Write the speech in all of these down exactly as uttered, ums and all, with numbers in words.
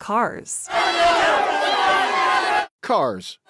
cars. Cars.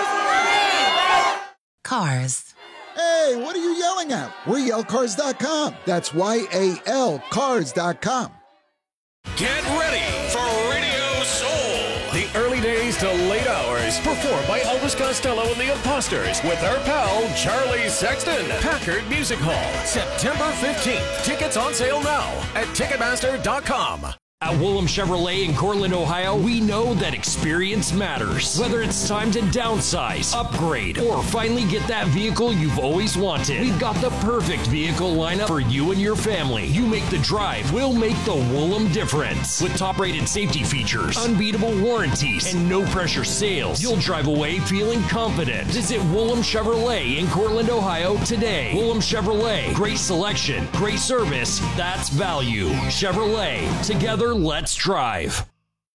Cars. Hey, what are you yelling at? We're yell cars dot com. That's Y A L cars dot com. Get ready for Radio Soul. The early days to late hours, performed by Elvis Costello and the Imposters with our pal Charlie Sexton. Packard Music Hall, September fifteenth. Tickets on sale now at Ticketmaster dot com. At Woolham Chevrolet in Cortland, Ohio, we know that experience matters. Whether it's time to downsize, upgrade, or finally get that vehicle you've always wanted, we've got the perfect vehicle lineup for you and your family. You make the drive, we'll make the Woolham difference. With top-rated safety features, unbeatable warranties, and no-pressure sales, you'll drive away feeling confident. Visit Woolham Chevrolet in Cortland, Ohio today. Woolham Chevrolet, great selection, great service, that's value. Chevrolet, together, let's drive.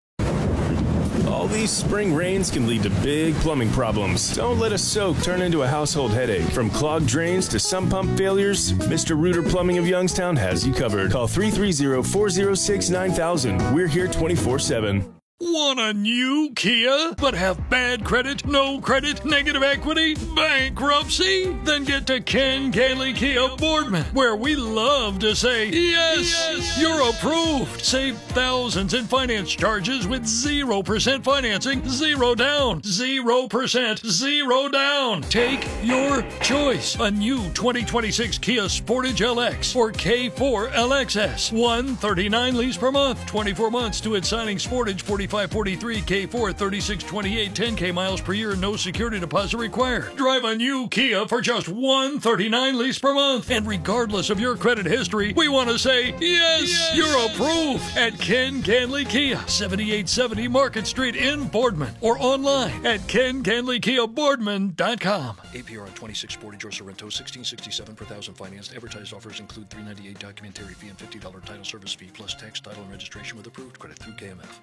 All these spring rains can lead to big plumbing problems. Don't let a soak turn into a household headache. From clogged drains to sump pump failures, Mister Rooter Plumbing of Youngstown has you covered. Call three three zero, four zero six, nine thousand. We're here twenty-four seven. Want a new Kia, but have bad credit, no credit, negative equity, bankruptcy? Then get to Ken Gailey Kia Boardman, where we love to say, yes, yes, you're approved. Save thousands in finance charges with zero percent financing, zero down, zero percent, zero down. Take your choice. A new twenty twenty-six Kia Sportage L X or K four L X S. one thirty-nine lease per month, twenty-four months to its signing. Sportage forty-five forty-three, K four thirty-six twenty-eight, ten K miles per year, no security deposit required. Drive a new Kia for just one thirty-nine lease per month. And regardless of your credit history, we want to say, yes, yes, you're approved at Ken Ganley Kia, seventy-eight seventy Market Street in Boardman, or online at ken ganley kia boardman dot com. A P R on twenty-six Sportage or Sorrento, sixteen sixty-seven per thousand financed. Advertised offers include three ninety-eight documentary fee and fifty dollars title service fee, plus tax, title, and registration with approved credit through K M F.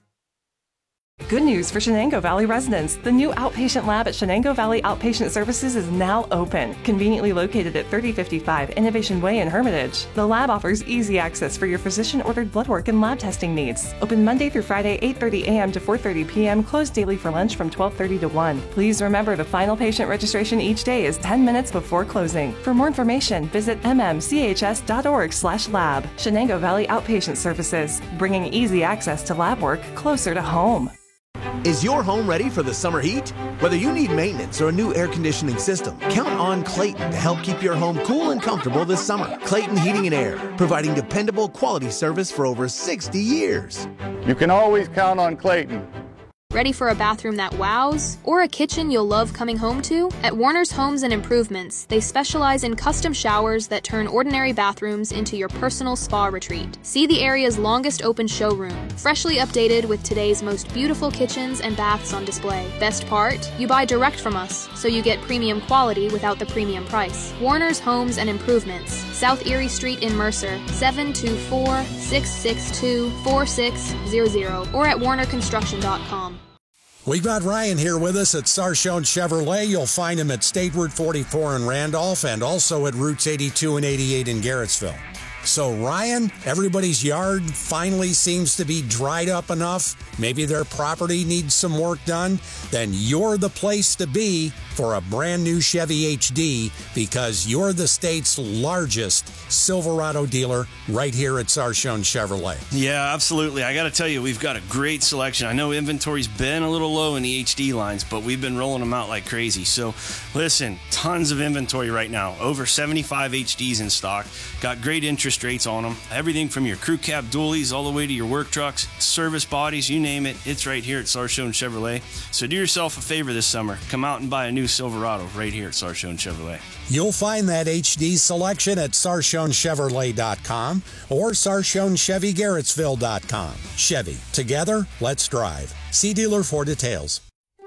Good news for Shenango Valley residents. The new outpatient lab at Shenango Valley Outpatient Services is now open, conveniently located at thirty fifty-five Innovation Way in Hermitage. The lab offers easy access for your physician-ordered blood work and lab testing needs. Open Monday through Friday, eight thirty a.m. to four thirty p.m., closed daily for lunch from twelve thirty to one. Please remember the final patient registration each day is ten minutes before closing. For more information, visit m m c h s dot org slash lab. Shenango Valley Outpatient Services, bringing easy access to lab work closer to home. Is your home ready for the summer heat? Whether you need maintenance or a new air conditioning system, count on Clayton to help keep your home cool and comfortable this summer. Clayton Heating and Air, providing dependable quality service for over sixty years. You can always count on Clayton. Ready for a bathroom that wows? Or a kitchen you'll love coming home to? At Warner's Homes and Improvements, they specialize in custom showers that turn ordinary bathrooms into your personal spa retreat. See the area's longest open showroom, freshly updated with today's most beautiful kitchens and baths on display. Best part? You buy direct from us, so you get premium quality without the premium price. Warner's Homes and Improvements, South Erie Street in Mercer, seven two four, six six two, four six zero zero, or at warner construction dot com. We've got Ryan here with us at Sarchone Chevrolet. You'll find him at State Route forty-four in Randolph and also at Routes eighty-two and eighty-eight in Garrettsville. So, Ryan, everybody's yard finally seems to be dried up enough. Maybe their property needs some work done. Then you're the place to be for a brand new Chevy H D because you're the state's largest Silverado dealer right here at Sarchone Chevrolet. Yeah, absolutely. I got to tell you, we've got a great selection. I know inventory's been a little low in the H D lines, but we've been rolling them out like crazy. So, listen, tons of inventory right now. Over seventy-five H Ds in stock. Got great interest rates on them. Everything from your crew cab dualies all the way to your work trucks, service bodies, you name it. It's right here at Sarchone Chevrolet. So do yourself a favor this summer. Come out and buy a new Silverado right here at Sarchone Chevrolet. You'll find that H D selection at sarchone chevrolet dot com or sarchone chevy garrettsville dot com. Chevy, together, let's drive. See dealer for details.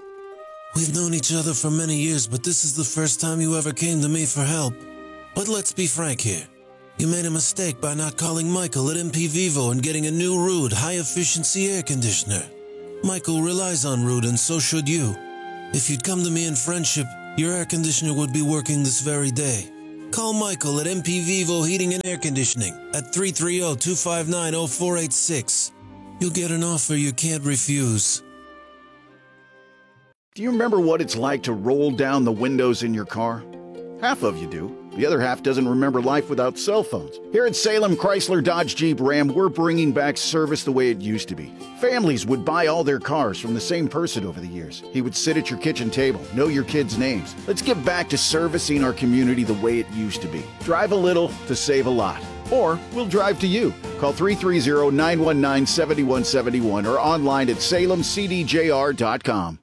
We've known each other for many years, but this is the first time you ever came to me for help. But let's be frank here. You made a mistake by not calling Michael at M P Vivo and getting a new Ruud high-efficiency air conditioner. Michael relies on Ruud, and so should you. If you'd come to me in friendship, your air conditioner would be working this very day. Call Michael at M P Vivo Heating and Air Conditioning at three three zero, two five nine, zero four eight six. you'll get an offer you can't refuse. Do you remember what it's like to roll down the windows in your car? Half of you do. The other half doesn't remember life without cell phones. Here at Salem Chrysler Dodge Jeep Ram, we're bringing back service the way it used to be. Families would buy all their cars from the same person over the years. He would sit at your kitchen table, know your kids' names. Let's get back to servicing our community the way it used to be. Drive a little to save a lot. Or we'll drive to you. Call three three zero, nine one nine, seven one seven one or online at salem c d j r dot com.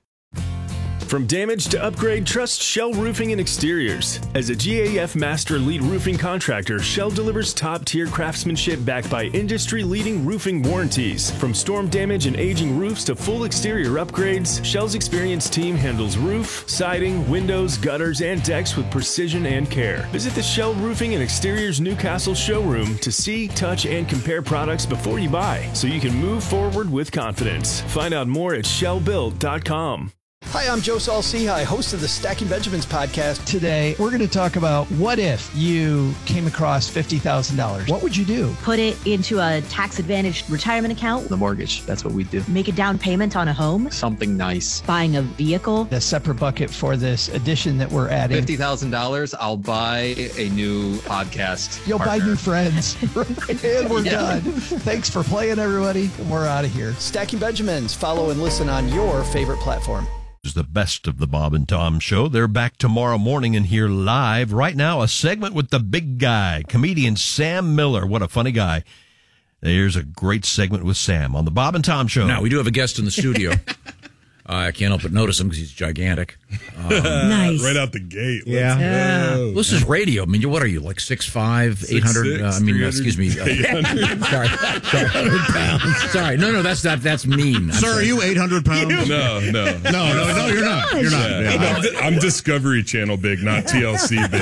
From damage to upgrade, trust Shell Roofing and Exteriors. As a G A F Master Elite Roofing Contractor, Shell delivers top-tier craftsmanship backed by industry-leading roofing warranties. From storm damage and aging roofs to full exterior upgrades, Shell's experienced team handles roof, siding, windows, gutters, and decks with precision and care. Visit the Shell Roofing and Exteriors Newcastle showroom to see, touch, and compare products before you buy, so you can move forward with confidence. Find out more at shell built dot com. Hi, I'm Joe Saul-Sehy, host of the Stacking Benjamins podcast. Today, we're going to talk about what if you came across fifty thousand dollars. What would you do? Put it into a tax-advantaged retirement account. The mortgage, that's what we do. Make a down payment on a home. Something nice. Buying a vehicle. A separate bucket for this addition that we're adding. fifty thousand dollars, I'll buy a new podcast You'll partner. buy new friends. And we're Yeah. done. Thanks for playing, everybody. We're out of here. Stacking Benjamins. Follow and listen on your favorite platform. Is the best of the Bob and Tom Show. They're back tomorrow morning and here live. Right now, a segment with the big guy, comedian Sam Miller. What a funny guy. Here's a great segment with Sam on the Bob and Tom Show. Now, we do have a guest in the studio. uh, I can't help but notice him because he's gigantic. Um, Nice. Right out the gate. Yeah. Let's yeah. go. Well, this is radio. I mean, you- what are you, like six five, eight hundred? Uh, I mean, uh, excuse me. Uh, sorry. Sorry. pounds. Sorry. No, no, that's not, that's mean. I'm Sir, sorry. are you eight hundred pounds? No, no. No, no, no, you're not. You're not. Yeah. I'm, di- I'm Discovery Channel big, not T L C big.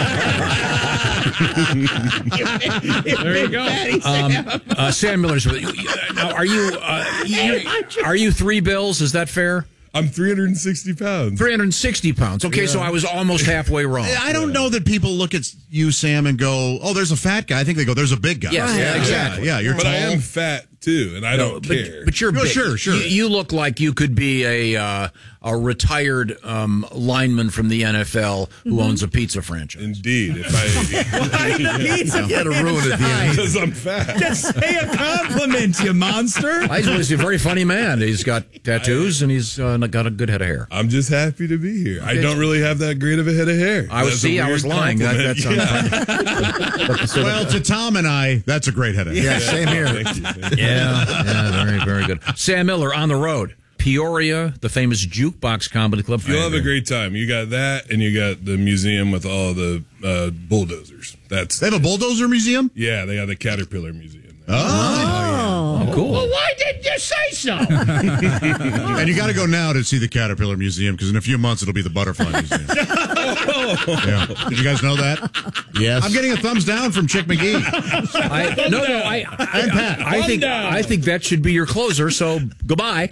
There you go. Um, uh, Sam Miller's with you. Now, are you, uh, you, are you three bills? Is that fair? I'm three hundred sixty pounds. three hundred sixty pounds. Okay, Yeah. so I was almost halfway wrong. I don't know that people look at you, Sam, and go, "Oh, there's a fat guy." I think they go, "There's a big guy." Yes, yeah, yeah, exactly. Yeah, yeah, you're But tall. I am fat too, and I No, but, But you're No, big. sure, sure. You, you look like you could be a uh, a retired um, lineman from the N F L who owns a pizza franchise. Indeed, if I pizza you gotta ruin it because I'm fat. Just say a compliment, you monster. He's, he's a very funny man. He's got tattoos and he's uh, got a good head of hair. I'm just happy to be here. I don't really have that great of a head of hair. I was That's a see, I weird was lying. That, compliment. that's Yeah. Well, to Tom and I, that's a great head of hair. Yeah, same here. Thank you, thank you. Yeah, yeah, very, very good. Sam Miller on the road. Peoria, the famous Jukebox Comedy Club. You'll have a great time. You got that, and you got the museum with all the uh, bulldozers. That's they have a bulldozer museum. Yeah, they got the Caterpillar Museum. Oh, cool. Well, why didn't you say so? And you got to go now to see the Caterpillar Museum because in a few months it'll be the Butterfly Museum. Yeah. Did you guys know that? Yes. I'm getting a thumbs down from Chick McGee. I, no, no, I, I, And Pat. I, I think I think that should be your closer. So goodbye.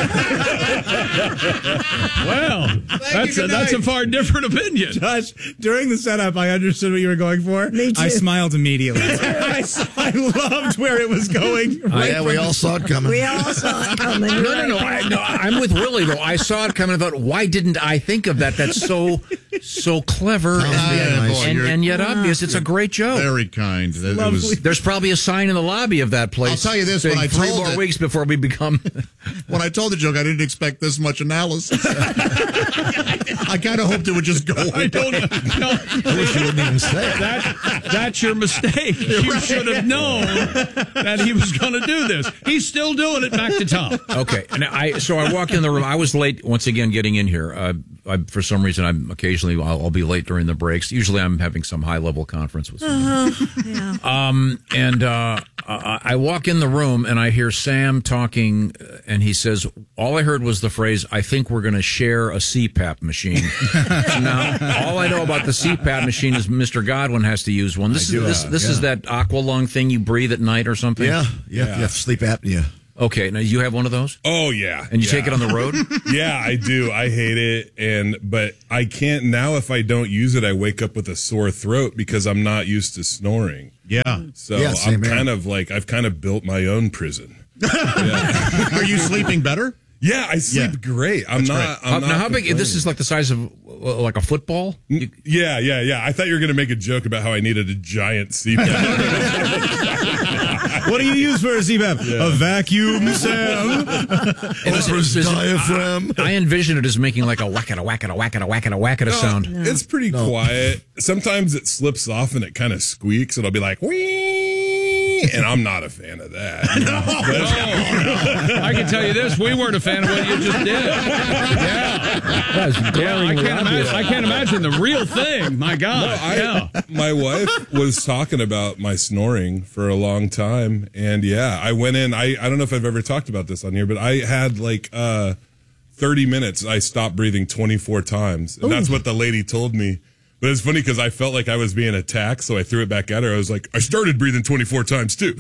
Well, that's a, that's a far different opinion. Josh, during the setup, I understood what you were going for. Me too. I smiled immediately. I, I loved where it was going. Right yeah, we from all the saw it coming. We all saw it coming. No, no, no, I, no. I'm with Willie though. I saw it coming. I thought, why didn't I think of that? That's so so clever and, yeah, boy, and, you're- and yet obvious. It's a great joke. Very kind. That- it was- There's probably a sign in the lobby of that place. I'll tell you this, saying when I three told more it- weeks before we become. When I told the joke, I didn't expect this much analysis. I kind of hoped it would just go away. I don't know. I wish you wouldn't even say it. That, that's your mistake. You should have known that he was going to do this. He's still doing it. Back to Tom. Okay, and I so I walk in the room. I was late once again getting in here. Uh, I, for some reason, I'm occasionally I'll, I'll be late during the breaks. Usually, I'm having some high level conference with someone. Uh-huh. Yeah. Um, and uh, I I walk in the room and I hear Sam talking, uh, and he says, "All I heard was the phrase, I think we're going to share a C PAP machine." Now, all I know about the C PAP machine is Mister Godwin has to use one. This I is do, this uh, this yeah. is that aqua lung thing you breathe at night or something. Yeah, yeah, yeah. Sleep apnea. Okay, now you have one of those? Oh yeah, And you yeah. take it on the road? Yeah, I do. I hate it, and but I can't now. If I don't use it, I wake up with a sore throat because I'm not used to snoring. Yeah, so Yeah, I'm same here. kind of like I've kind of built my own prison. Yeah. Are you sleeping better? Yeah, I sleep Yeah. great. I'm That's not. great. I'm Now, not how big? This is like the size of uh, like a football. You, yeah, yeah, yeah. I thought you were going to make a joke about how I needed a giant C PAP. What do you use for a C PAP? Yeah. A vacuum, Sam. Oprah's diaphragm. I, I envision it as making like a whackada whackada whackada whackada whackada No, sound. It's pretty No. quiet. Sometimes it slips off and it kind of squeaks. It'll be like wee, and I'm not a fan of that. No, I can tell you this: we weren't a fan of what you just did. Yeah, that was yeah. I can't imagine. I can't imagine the real thing. My God. No, I, yeah. My wife was talking about my snoring for a long time, and yeah, I went in. I, I don't know if I've ever talked about this on here, but I had like uh, thirty minutes. I stopped breathing twenty-four times, and Ooh. That's what the lady told me. But it's funny because I felt like I was being attacked, so I threw it back at her. I was like, I started breathing twenty-four times too.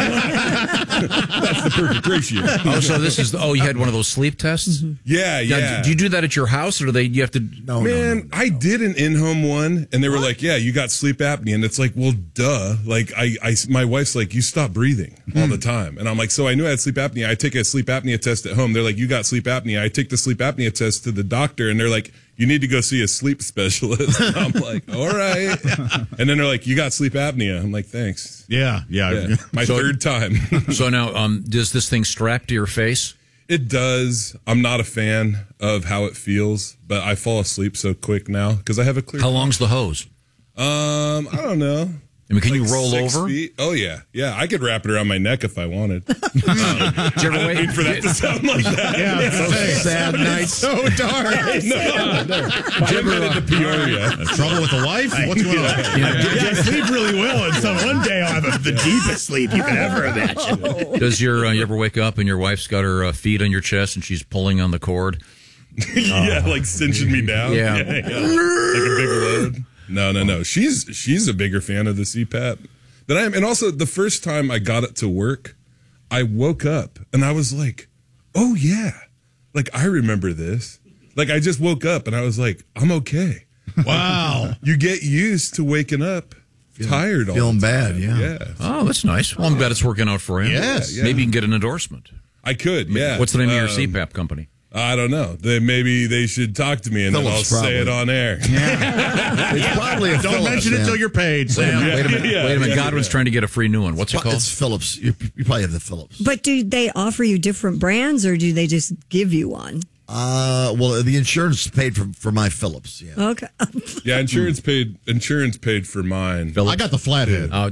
That's the perfect ratio. Oh, so this is, oh, you had one of those sleep tests? Mm-hmm. Yeah, yeah. Now, do you do that at your house, or do they, you have to? No, Man, no, no, no. I did an in-home one, and they were what? like, yeah, you got sleep apnea. And it's like, well, duh. Like, I, I my wife's like, you stop breathing mm. all the time. And I'm like, so I knew I had sleep apnea. I take a sleep apnea test at home. They're like, you got sleep apnea. I take the sleep apnea test to the doctor, and they're like, you need to go see a sleep specialist. And I'm like, all right. And then they're like, you got sleep apnea. I'm like, thanks. Yeah, yeah. yeah. My so, third time. So now, um, does this thing strap to your face? It does. I'm not a fan of how it feels, but I fall asleep so quick now because I have a clear. How long's the hose? Um, I don't know. I mean, can like you roll six over? Feet? Oh yeah, yeah. I could wrap it around my neck if I wanted. Did you ever I wait need for that to sound like that? Yeah, it's so sad night. So dark. No, no. Jim went into Peoria. Trouble with the wife? What's going on? Yeah, yeah, I sleep really well, and so one day I'll have a, the deepest sleep you can ever imagine. Does your uh, you ever wake up and your wife's got her uh, feet on your chest and she's pulling on the cord? Yeah, uh, like cinching me down. Yeah, yeah, yeah. Like a big load. No, no, no. She's she's a bigger fan of the C PAP than I am. And also, the first time I got it to work, I woke up and I was like, oh, yeah. Like, I remember this. Like, I just woke up and I was like, I'm okay. Wow. You get used to waking up feeling, tired all Feeling the bad, time. yeah. yeah. Oh, that's nice. Well, I'm glad it's working out for you. Yes. Yeah. Maybe you can get an endorsement. I could, yeah. What's the name um, of your C PAP company? I don't know. They, maybe they should talk to me and Phillips, then I'll probably. say it on air. Yeah. It's probably a Don't Phillips, mention it Sam. until you're paid, Sam. Wait, wait a minute. Yeah, wait a minute. yeah, Godwin's yeah. trying to get a free new one. What's it called? It's Phillips. You, you probably have the Phillips. But do they offer you different brands, or do they just give you one? Uh, well, the insurance paid for for my Phillips. Yeah. Okay. Yeah, insurance paid insurance paid for mine. I got the flathead. Oh,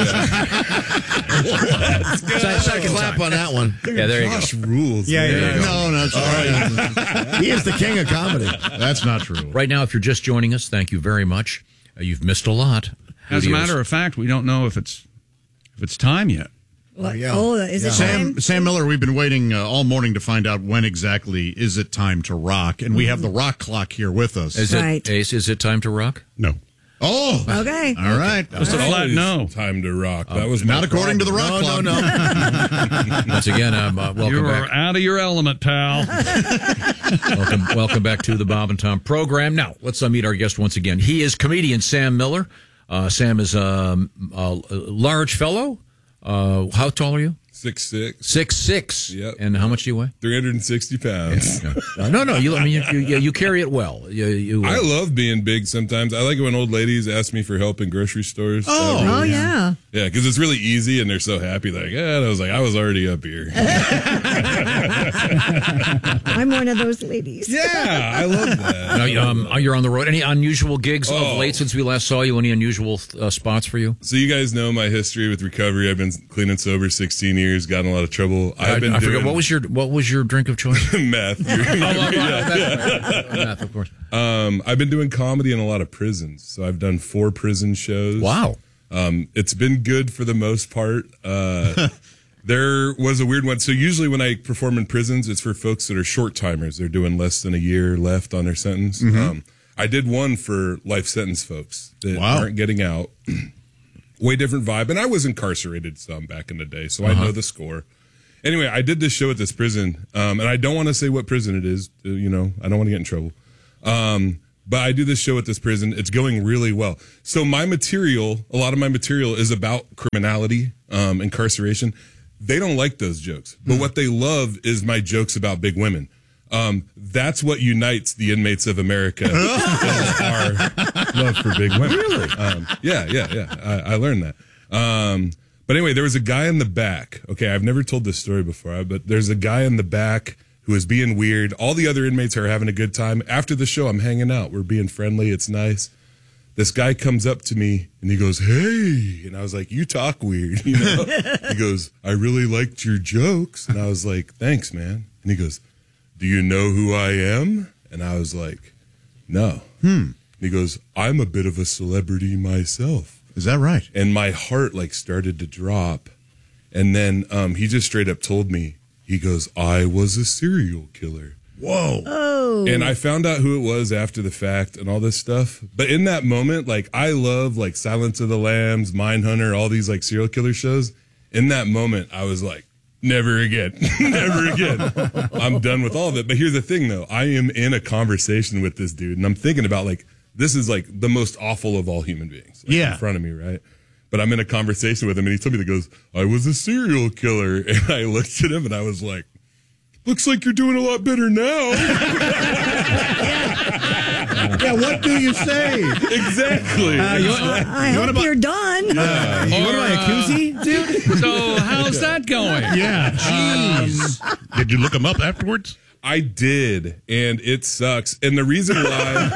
Second clap on that one. Yeah, there you Josh go. rules. Yeah, man. yeah, yeah. No, no, that's all right. He is the king of comedy. That's not true. Right now, if you're just joining us, thank you very much. Uh, you've missed a lot. As a Videos. matter of fact, we don't know if it's if it's time yet. What? yeah. Oh, is it Sam, time? Sam Miller, we've been waiting uh, all morning to find out when exactly is it time to rock, and we have the rock clock here with us. Is Right. it Ace? Is it time to rock? No. Oh, Okay. all right. Just a flat no. Time to rock. That was my Not according to the rock No, clock. no, no. Once again, um, uh, welcome You back. are out of your element, pal. welcome, welcome back to the Bob and Tom program. Now, let's uh, meet our guest once again. He is comedian Sam Miller. Uh, Sam is um, a large fellow. Uh, how tall are you? Six six. Six six. Yep. And how much do you weigh? Three hundred and sixty pounds. Uh, no, no. You, I mean, you, you, you carry it well. You, you, uh, I love being big sometimes. I like it when old ladies ask me for help in grocery stores. Oh. That Oh, really- yeah. Yeah, because it's really easy and they're so happy. Like, yeah, and I was like, I was already up here. I'm one of those ladies. Yeah, I love that. now, um, you're on the road. Any unusual gigs Oh. of late since we last saw you? Any unusual uh, spots for you? So you guys know my history with recovery. I've been clean and sober sixteen years, got in a lot of trouble. I've been I, I doing forget what was your what was your drink of choice? meth. oh, oh, Yeah. oh, meth, of course. Um, I've been doing comedy in a lot of prisons. So I've done four prison shows. Wow. Um, it's been good for the most part. Uh, there was a weird one. So usually when I perform in prisons, it's for folks that are short timers. They're doing less than a year left on their sentence. Mhm. Um, I did one for life sentence folks that Wow. aren't getting out. Way different vibe. And I was incarcerated some back in the day, so I Uh-huh. know the score. Anyway, I did this show at this prison, um, and I don't want to say what prison it is. uh, You know, I don't want to get in trouble. Um, but I do this show at this prison. It's going really well. So my material, a lot of my material is about criminality, um, incarceration. they don't like those jokes. But Hmm. what they love is my jokes about big women. Um, that's what unites the inmates of America is our love for big women. Really? Um, yeah, yeah, yeah. I, I learned that. Um, but anyway, there was a guy in the back. Okay, I've never told this story before, but there's a guy in the back who is being weird. All the other inmates are having a good time. After the show, I'm hanging out. We're being friendly. It's nice. This guy comes up to me and he goes, "Hey," and I was like, "You talk weird," you know. He goes, "I really liked your jokes," and I was like, "Thanks, man." And he goes, "Do you know who I am?" And I was like, "No." Hmm. And he goes, "I'm a bit of a celebrity myself." Is that right? And my heart like started to drop. And then um, he just straight up told me, he goes, "I was a serial killer." Whoa. Oh. And I found out who it was after the fact and all this stuff. But in that moment, like I love like Silence of the Lambs, Mindhunter, all these like serial killer shows. In that moment, I was like, never again, never again. I'm done with all of it. But here's the thing though. I am in a conversation with this dude and I'm thinking about like, this is like the most awful of all human beings like, Yeah. in front of me, right? But I'm in a conversation with him and he told me that goes, "I was a serial killer." And I looked at him and I was like, "Looks like you're doing a lot better now." Yeah, what do you say? Exactly. Uh, you, I, I you hope wanna buy- you're done. Uh, you want to buy a uh, koozie, dude? So how's that going? Yeah, jeez. Did you look him up afterwards? I did, and it sucks. And the reason why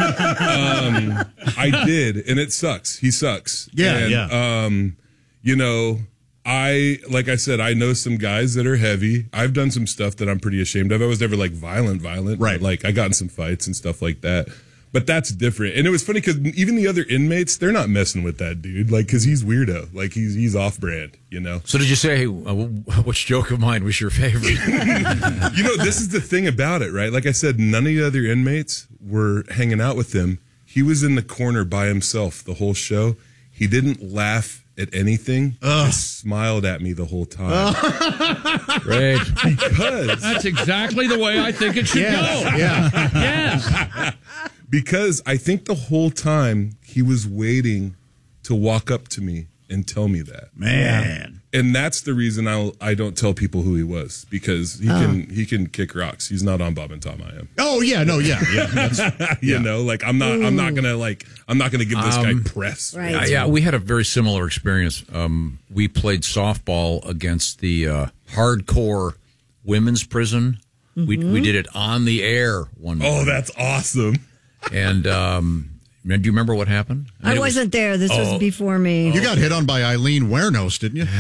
um, I did, and it sucks. He sucks. Yeah, and, yeah. Um, you know, I, like I said, I know some guys that are heavy. I've done some stuff that I'm pretty ashamed of. I was never like violent, violent. Right. But, like I got in some fights and stuff like that. But that's different. And it was funny because even the other inmates, they're not messing with that dude. Like, because he's weirdo. Like, he's he's off brand, you know? So did you say, hey, uh, which joke of mine was your favorite? You know, this is the thing about it, right? Like I said, none of the other inmates were hanging out with him. He was in the corner by himself the whole show. He didn't laugh at anything. Ugh. Just smiled at me the whole time. Great. Because That's exactly the way I think it should Yes, go. yeah. Yes. because I think the whole time he was waiting to walk up to me and tell me that. Man. And that's the reason I I don't tell people who he was, because he Oh. can he can kick rocks. He's not on Bob and Tom. I am. Oh yeah, no, yeah, yeah. That's, You yeah. know, like I'm not I'm not gonna like I'm not gonna give this Um, guy press. Right. Yeah, yeah, we had a very similar experience. Um, we played softball against the uh, hardcore women's prison. We we did it on the air one Oh, morning. that's awesome. And um, do you remember what happened? mean, I it was- wasn't there. This was Oh. before me. You got hit on by Eileen Wernos, didn't you?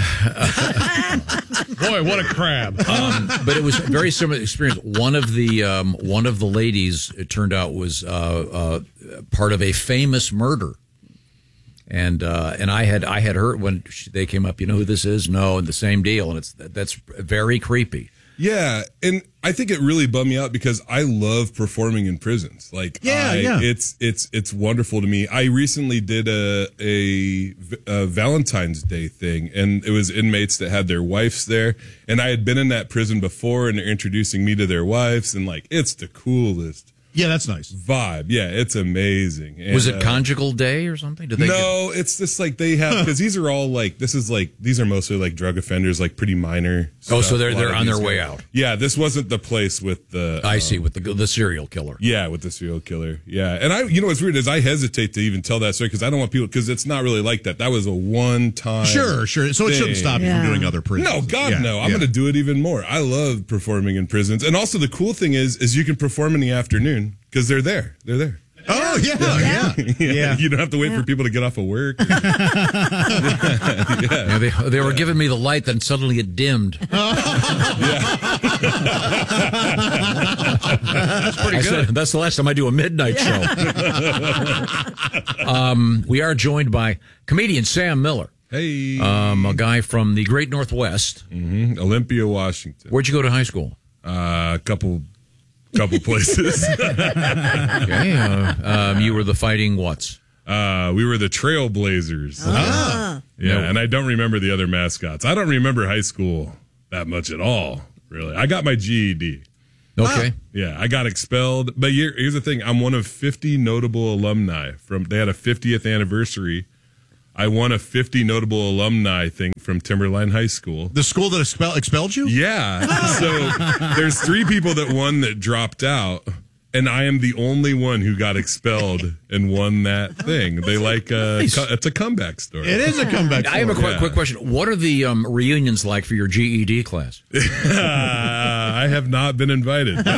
Boy, what a crab. Um, but it was a very similar experience. One of the um, one of the ladies, it turned out, was uh, uh, part of a famous murder, and uh, and I had I had heard when she, they came up. You know who this is? No, and the same deal, and it's that's very creepy. Yeah, and I think it really bummed me out because I love performing in prisons. Like, Yeah, I, yeah. it's it's it's wonderful to me. I recently did a, a a Valentine's Day thing, and it was inmates that had their wives there, and I had been in that prison before, and they're introducing me to their wives, and like it's the coolest Yeah, that's nice. vibe. Yeah, it's amazing. And, Was it uh, conjugal day or something? Did they no, it's just like they have, because these are all like, this is like, these are mostly like drug offenders, like pretty minor. Oh, stuff. so they're- A lot they're of on these their way guys. out. Yeah, this wasn't the place with the. I um, see, with the the serial killer. Yeah, with the serial killer. Yeah. And I, you know, what's weird is I hesitate to even tell that story because I don't want people, because it's not really like that. That was a one time. Sure, sure. So it shouldn't stop you Yeah. from doing other prisons. No, God, Yeah, no. I'm yeah. going to do it even more. I love performing in prisons. And also the cool thing is, is you can perform in the afternoon because they're there. They're there. Oh yeah, yeah, yeah. yeah. You don't have to wait for people to get off of work. Yeah, they they were giving me the light, then suddenly it dimmed. That's pretty I good. said, that's the last time I do a midnight show. um, we are joined by comedian Sam Miller. Hey. Um, a guy from the Great Northwest. Mm-hmm. Olympia, Washington. Where'd you go to high school? Uh, a couple, couple places. Okay, uh, um, you were the Fighting What's? Uh, we were the Trailblazers. Ah. Yeah, No. and I don't remember the other mascots. I don't remember high school that much at all, really. I got my G E D. Okay. Yeah, I got expelled. But here, here's the thing. I'm one of fifty notable alumni from, they had a fiftieth anniversary I won a fifty notable alumni thing from Timberline High School. The school that expel- expelled you? Yeah. So there's three people that won that dropped out, and I am the only one who got expelled and won that thing. They like uh, Nice. co- it's a comeback story. It is a comeback I have a story. quick, quick question. What are the um, reunions like for your G E D class? I have not been invited. But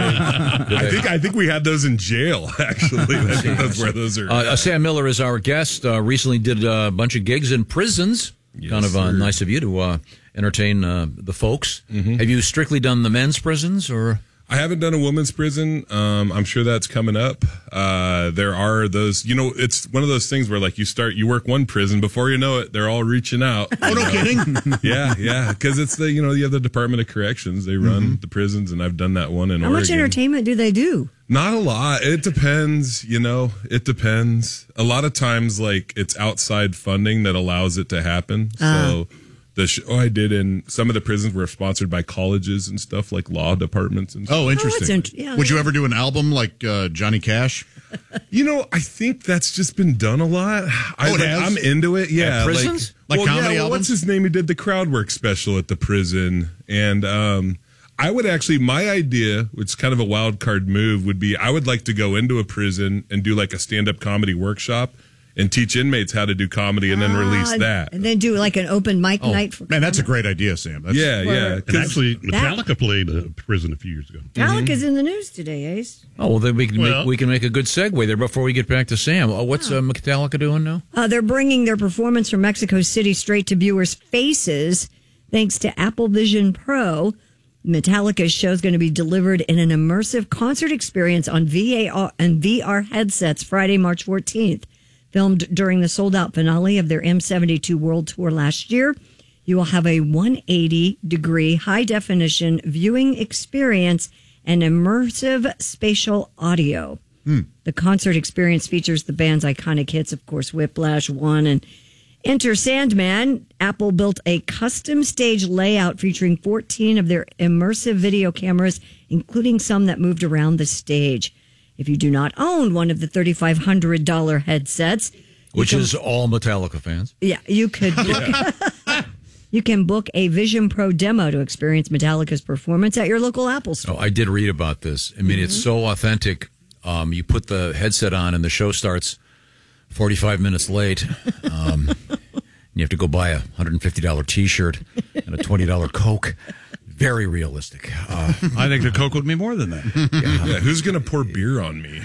I, I think I think we had those in jail. Actually, I think that's where those are. Uh, uh, Sam Miller is our guest. Uh, recently did a bunch of gigs in prisons. Yes, kind of uh, sir. nice of you to uh, entertain uh, the folks. Mm-hmm. Have you strictly done the men's prisons, or? I haven't done a women's prison. Um, I'm sure that's coming up. Uh, there are those, you know, it's one of those things where like you start, you work one prison, before you know it, they're all reaching out. Oh, no kidding? Yeah, yeah. Because it's the, you know, you have the Department of Corrections. They run Mm-hmm. the prisons, and I've done that one in How Oregon. much entertainment do they do? Not a lot. It depends, you know, it depends. A lot of times, like, it's outside funding that allows it to happen. So the show I did in some of the prisons were sponsored by colleges and stuff, like law departments and stuff. Oh, interesting. int- yeah. Would you ever do an album like uh, Johnny Cash? You know, I think that's just been done a lot. I, Oh, it like, has? I'm into it. Yeah, At prisons? Like, Like well, comedy yeah, well, albums? what's his name? He did the crowd work special at the prison, and um, I would actually, my idea, which is kind of a wild card move, would be I would like to go into a prison and do like a stand up comedy workshop and teach inmates how to do comedy, and then release Ah, that. And then do like an open mic night. For Man, that's a great idea, Sam. That's, Yeah, yeah. And actually, That- Metallica played a prison a few years ago. Metallica's in the news today, Ace. Oh, well, then we can Well- make, we can make a good segue there before we get back to Sam. Uh, what's uh, Metallica doing now? Uh, they're bringing their performance from Mexico City straight to viewers' faces thanks to Apple Vision Pro. Metallica's show is going to be delivered in an immersive concert experience on V A R and V R headsets Friday, March fourteenth. Filmed during the sold-out finale of their M seventy-two World Tour last year, you will have a one hundred eighty degree high-definition viewing experience and immersive spatial audio. The concert experience features the band's iconic hits, of course, Whiplash, One, and Enter Sandman. Apple built a custom stage layout featuring fourteen of their immersive video cameras, including some that moved around the stage. If you do not own one of the thirty-five hundred dollars headsets, Which you can- is all Metallica fans. yeah, you could book, you can book a Vision Pro demo to experience Metallica's performance at your local Apple store. Oh, I did read about this. I mean, it's so authentic. Um, you put the headset on and the show starts forty-five minutes late. Um, you have to go buy a one hundred fifty dollars T-shirt and a twenty dollars Coke. Very realistic. Uh, I think the Coke would be more than that. Yeah, who's going to pour beer on me?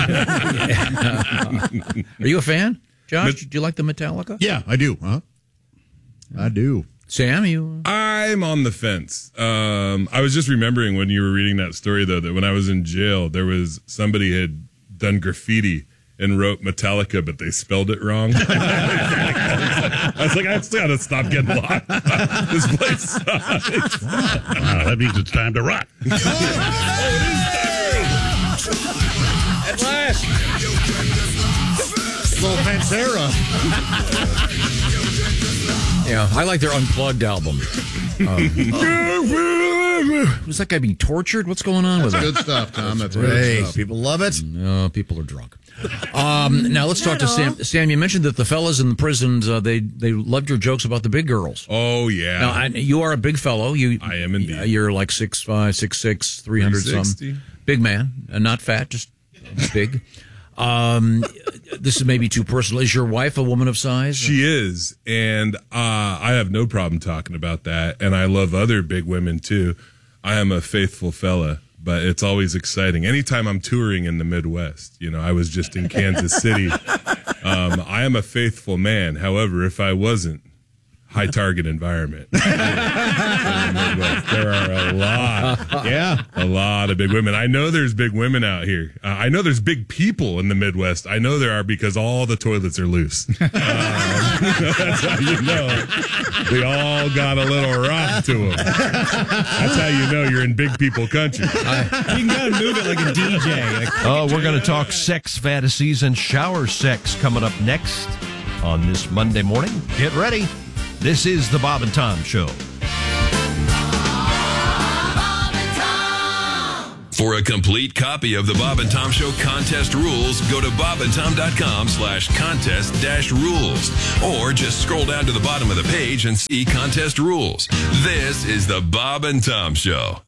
Are you a fan, Josh? Do you like the Metallica? Yeah, I do. Huh? I do. Sam, you? I'm on the fence. Um, I was just remembering when you were reading that story, though, that when I was in jail, there was somebody had done graffiti and wrote Metallica, but they spelled it wrong. I was like, I still got to stop getting locked. This place sucks. Wow, that means it's time to rock. At last. Little Pantera. Yeah, I like their Unplugged album. Um, was that guy being tortured? What's going on That's with good it? stuff, Tom. That's Hey, good stuff. people love it. No, people are drunk. Um, now let's talk to Sam. Sam, you mentioned that the fellas in the prisons uh, they they loved your jokes about the big girls. Oh yeah. Now I, you are a big fellow. You I am indeed. You're like six five, six six, three hundred three sixty. some. Big man, and not fat, just big. Um, this is maybe too personal. Is your wife a woman of size? She is, and uh, I have no problem talking about that. And I love other big women too. I am a faithful fella, but it's always exciting. Anytime I'm touring in the Midwest, you know, I was just in Kansas City. Um, I am a faithful man. However, if I wasn't, high target environment. There are a lot, Yeah. a lot of big women. I know there's big women out here. Uh, I know there's big people in the Midwest. I know there are because all the toilets are loose. Um, that's how you know. They all got a little rock to them. That's how you know you're in big people country. You can kind of move it like a D J. Like, Oh, we're going to talk sex fantasies and shower sex coming up next on this Monday morning. Get ready. This is the Bob and Tom Show. For a complete copy of the Bob and Tom Show contest rules, go to bobandtom.com slash contest dash rules. Or just scroll down to the bottom of the page and see contest rules. This is the Bob and Tom Show.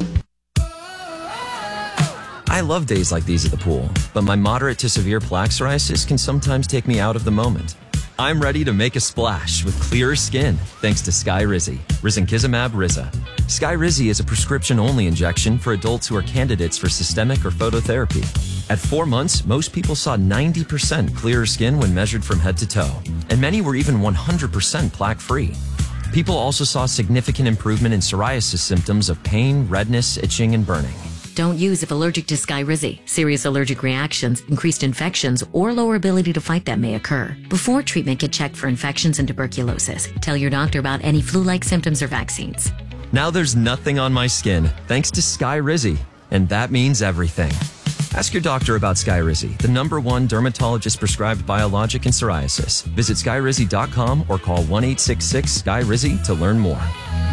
I love days like these at the pool, but my moderate to severe plaque psoriasis can sometimes take me out of the moment. I'm ready to make a splash with clearer skin thanks to Skyrizi, Risankizumab Riza. Skyrizi is a prescription-only injection for adults who are candidates for systemic or phototherapy. At four months, most people saw ninety percent clearer skin when measured from head to toe, and many were even one hundred percent plaque-free. People also saw significant improvement in psoriasis symptoms of pain, redness, itching, and burning. Don't use if allergic to Skyrizi. Serious allergic reactions, increased infections, or lower ability to fight them may occur. Before treatment, get checked for infections and tuberculosis. Tell your doctor about any flu-like symptoms or vaccines. Now there's nothing on my skin thanks to Skyrizi, and that means everything. Ask your doctor about Skyrizi, the number one dermatologist-prescribed biologic in psoriasis. Visit skyrizi dot com or call one eight six six S K Y R I Z I to learn more.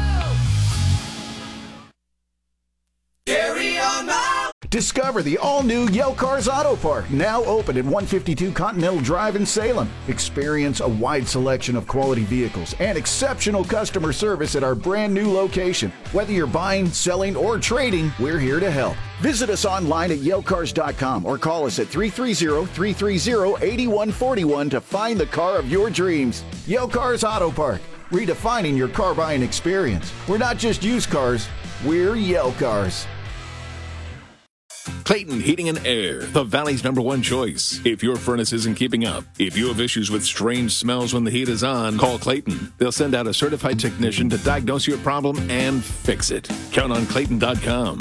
Discover the all-new Yale Cars Auto Park, now open at one fifty-two Continental Drive in Salem. Experience a wide selection of quality vehicles and exceptional customer service at our brand new location. Whether you're buying, selling, or trading, we're here to help. Visit us online at yale cars dot com or call us at three three zero, three three zero, eight one four one to find the car of your dreams. Yale Cars Auto Park, redefining your car buying experience. We're not just used cars, we're Yale Cars. Clayton Heating and Air, the Valley's number one choice. If your furnace isn't keeping up, if you have issues with strange smells when the heat is on, call Clayton. They'll send out a certified technician to diagnose your problem and fix it. Count on Clayton dot com.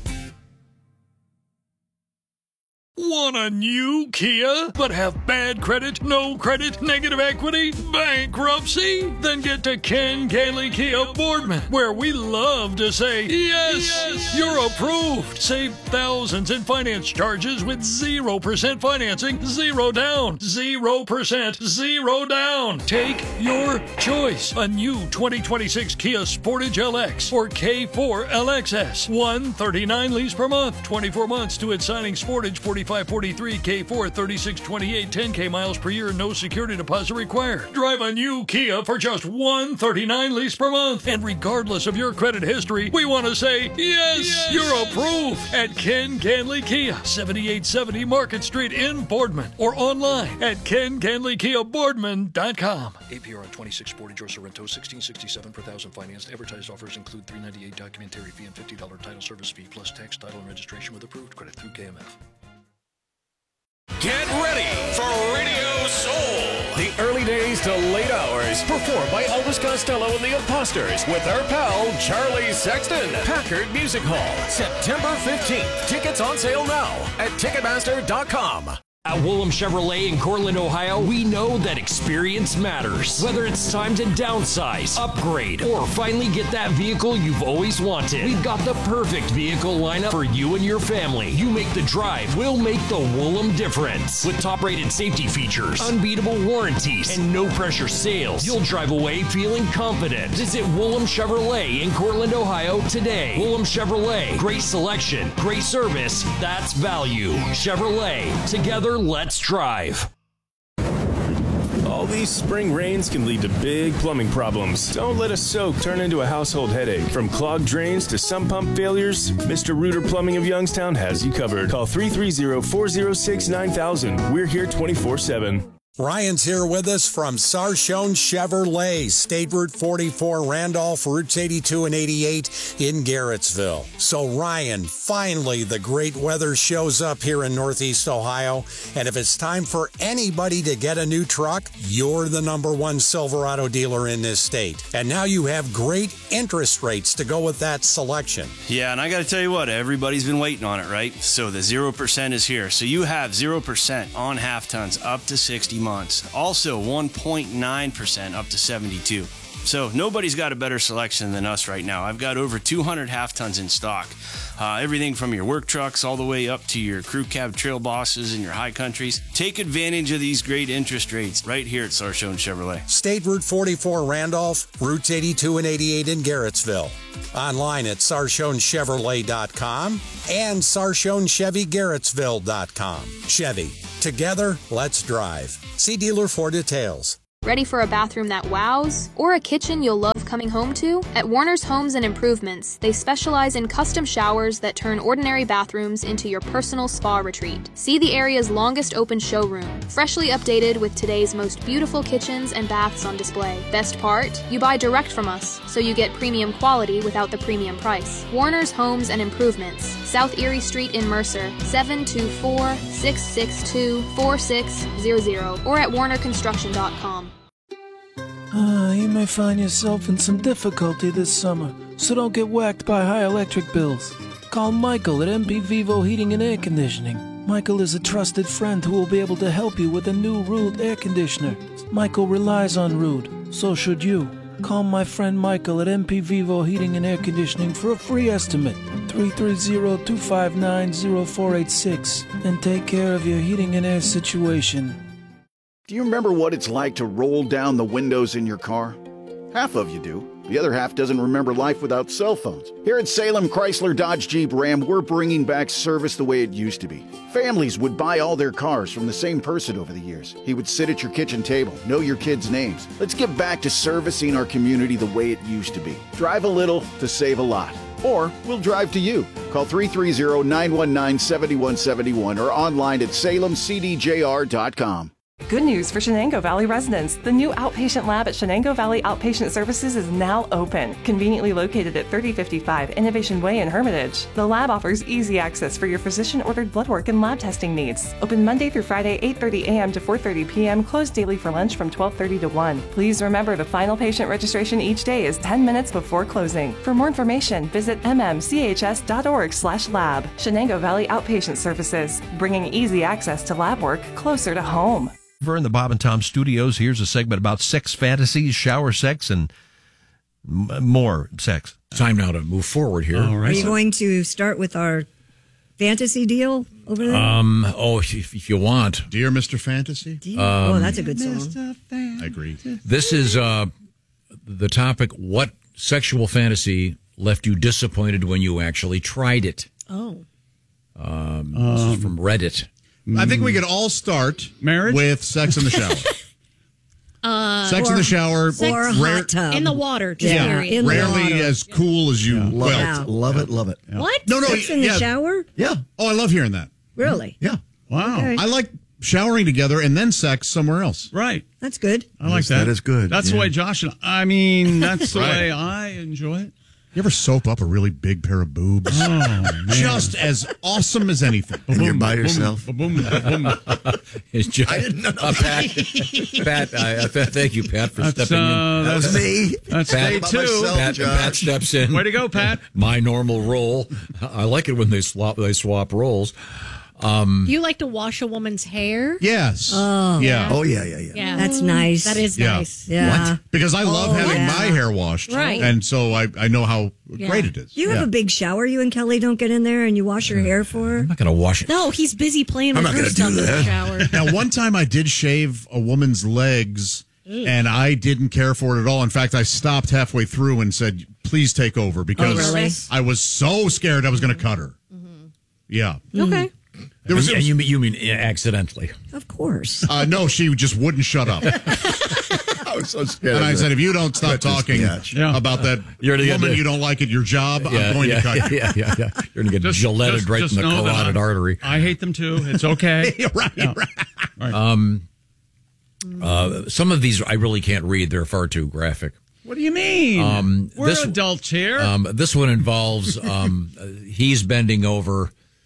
Want a new Kia, but have bad credit, no credit, negative equity, bankruptcy? Then get to Ken Gailey Kia Boardman, where we love to say, yes, yes, you're approved. Save thousands in finance charges with zero percent financing, zero down, zero percent, zero down. Take your choice. A new twenty twenty-six Kia Sportage L X or K four L X S. one thirty-nine lease per month, twenty-four months to its signing. Sportage forty-five forty-three, K four thirty-six twenty-eight, ten K miles per year, no security deposit required. Drive a new Kia for just one thirty-nine lease per month. And regardless of your credit history, we want to say, yes, yes, you're approved at Ken Ganley Kia, seventy-eight seventy Market Street in Boardman, or online at ken ganley kia boardman dot com. A P R on twenty-six Sportage or Sorrento, sixteen sixty-seven per thousand financed. Advertised offers include three ninety-eight documentary fee and fifty dollars title service fee plus tax, title, and registration with approved credit through K M F. Get ready for Radio Soul. The early days to late hours, performed by Elvis Costello and the Imposters with our pal Charlie Sexton. Packard Music Hall, September fifteenth. Tickets on sale now at ticketmaster dot com. At Woolham Chevrolet in Cortland, Ohio, we know that experience matters. Whether it's time to downsize, upgrade, or finally get that vehicle you've always wanted, we've got the perfect vehicle lineup for you and your family. You make the drive, we'll make the Woolham difference. With top-rated safety features, unbeatable warranties, and no-pressure sales, you'll drive away feeling confident. Visit Woolham Chevrolet in Cortland, Ohio today. Woolham Chevrolet, great selection, great service, that's value. Chevrolet, together, let's drive. All these spring rains can lead to big plumbing problems. Don't let a soak turn into a household headache. From clogged drains to sump pump failures, Mister Reuter Plumbing of Youngstown has you covered. Call three three zero, four zero six, nine thousand. We're here twenty-four seven. Ryan's here with us from Sarshone Chevrolet, State Route forty-four, Randolph, Routes eighty-two and eighty-eight in Garrettsville. So Ryan, finally the great weather shows up here in Northeast Ohio, and if it's time for anybody to get a new truck, you're the number one Silverado dealer in this state. And now you have great interest rates to go with that selection. Yeah, and I got to tell you what, everybody's been waiting on it, right? So the zero percent is here. So you have zero percent on half tons up to sixty months. Also one point nine percent up to seventy-two. So nobody's got a better selection than us right now. I've got over two hundred half tons in stock. Uh, everything from your work trucks all the way up to your crew cab trail bosses and your high countries. Take advantage of these great interest rates right here at Sarshone Chevrolet. State Route forty-four Randolph, routes eighty-two and eighty-eight in Garrettsville. Online at sarshone chevrolet dot com and sarshone chevy garrettsville dot com. Chevy. Together, let's drive. See dealer for details. Ready for a bathroom that wows? Or a kitchen you'll love coming home to? At Warner's Homes and Improvements, they specialize in custom showers that turn ordinary bathrooms into your personal spa retreat. See the area's longest open showroom, freshly updated with today's most beautiful kitchens and baths on display. Best part? You buy direct from us, so you get premium quality without the premium price. Warner's Homes and Improvements, South Erie Street in Mercer, seven two four, six six two, four six zero zero, or at warner construction dot com. Uh, you may find yourself in some difficulty this summer, so don't get whacked by high electric bills. Call Michael at M P Vivo Heating and Air Conditioning. Michael is a trusted friend who will be able to help you with a new Rude air conditioner. Michael relies on Rude, so should you. Call my friend Michael at M P Vivo Heating and Air Conditioning for a free estimate, three three zero, two five nine, zero four eight six, and take care of your heating and air situation. Do you remember what it's like to roll down the windows in your car? Half of you do. The other half doesn't remember life without cell phones. Here at Salem Chrysler Dodge Jeep Ram, we're bringing back service the way it used to be. Families would buy all their cars from the same person over the years. He would sit at your kitchen table, know your kids' names. Let's get back to servicing our community the way it used to be. Drive a little to save a lot. Or we'll drive to you. Call three three zero, nine one nine, seven one seven one or online at salem c d j r dot com. Good news for Shenango Valley residents. The new outpatient lab at Shenango Valley Outpatient Services is now open, conveniently located at thirty fifty-five Innovation Way in Hermitage. The lab offers easy access for your physician-ordered blood work and lab testing needs. Open Monday through Friday, eight thirty a m to four thirty p m, closed daily for lunch from twelve thirty to one. Please remember the final patient registration each day is ten minutes before closing. For more information, visit m m c h s dot org slash lab. Shenango Valley Outpatient Services, bringing easy access to lab work closer to home. In the Bob and Tom studios, here's a segment about sex fantasies, shower sex, and m- more sex. Time now to move forward here. All right. Are you going to start with our fantasy deal over there? Um. Oh, if, if you want, Dear Mister Fantasy. Dear, um, oh, that's a good song. I agree. This is uh, the topic. What sexual fantasy left you disappointed when you actually tried it? Oh. Um, this is from Reddit. I think we could all start Marriage? with sex in the shower. Uh, sex in the shower. sex or rare- hot tub. in the water. Just Yeah, period. in the rarely water. as cool as you. Love Well, it. Love it. Love it. What? no, no. Sex in yeah. the shower? Yeah. Oh, I love hearing that. Really? Yeah. Wow. Okay. I like showering together and then sex somewhere else. Right. That's good. I like Yes, that. that is good. That's Yeah. the way Josh and I mean, that's the Right. way I enjoy it. You ever soap up a really big pair of boobs? Oh, man. Just as awesome as anything. And you're by yourself. Boom, boom, boom. It's just, I didn't know. uh, Pat, Pat, I, uh, th- thank you, Pat, for That's, stepping uh, in. That was me. That's Pat, day by two. myself. Pat, Josh. Pat steps in. Way to go, Pat. My normal role. I like it when they swap. They swap roles. Um, You like to wash a woman's hair? Yes. Oh. Yeah. Oh, yeah, yeah, yeah. Yeah. That's nice. That is Yeah. nice. Yeah. What? Because I love Oh, having yeah. my hair washed. Right. And so I, I know how Yeah. great it is. You have Yeah. a big shower. You and Kelly don't get in there and you wash your hair for her. I'm not going to wash it. No, he's busy playing I'm with not her gonna stuff do in the that. shower. Now, one time I did shave a woman's legs, and I didn't care for it at all. In fact, I stopped halfway through and said, please take over, because Oh, really? I was so scared I was going to cut her. Yeah. Okay. There was, and you, you mean accidentally? Of course. uh, no, she just wouldn't shut up. I was so scared. And of I that. said, if you don't stop Cut this talking biatch. Yeah. about that You're gonna get woman the- you don't like at your job, I'm Yeah, going yeah, to cut yeah, you. yeah, yeah, yeah. You're going to get Gilletted right in the know that carotid I- artery. I hate them too. It's okay. right, Yeah. right. Um, uh, some of these I really can't read; they're far too graphic. What do you mean? Um, We're this- adults here. Um, this one involves um, uh, he's bending over.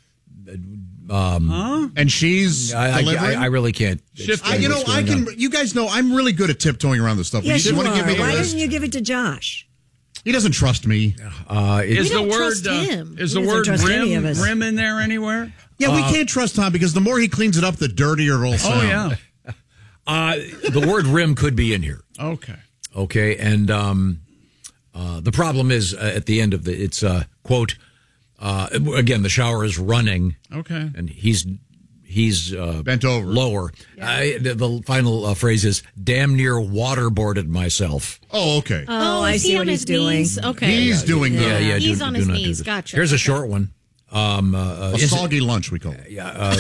Um, huh? And she's I, I, delivering. I, I really can't. I, explain you know, what's I going can. on. You guys know I'm really good at tiptoeing around this stuff. Yes, you you want are. to give me the Why list? didn't you give it to Josh? He doesn't trust me. Uh, it, is We the don't word trust uh, him. is He the doesn't word trust any of rim us. rim in there anywhere? Yeah, we Uh, can't trust Tom because the more he cleans it up, the dirtier it'll Oh sound. yeah. uh, the word rim could be in here. Okay. Okay, and um, uh, the problem is uh, at the end of the it's uh, quote uh, again the shower is running. Okay, and he's he's uh, bent over lower. I, the, the final uh, phrase is "damn near waterboarded myself." Oh, okay. Oh, I is see he what on he's his doing. knees? Okay. He's doing yeah, that. yeah. yeah He's do, on do his not do knees. this. Gotcha. Here's a Okay. short one. Um, uh, uh, A is- soggy lunch, we call it. Yeah. Uh,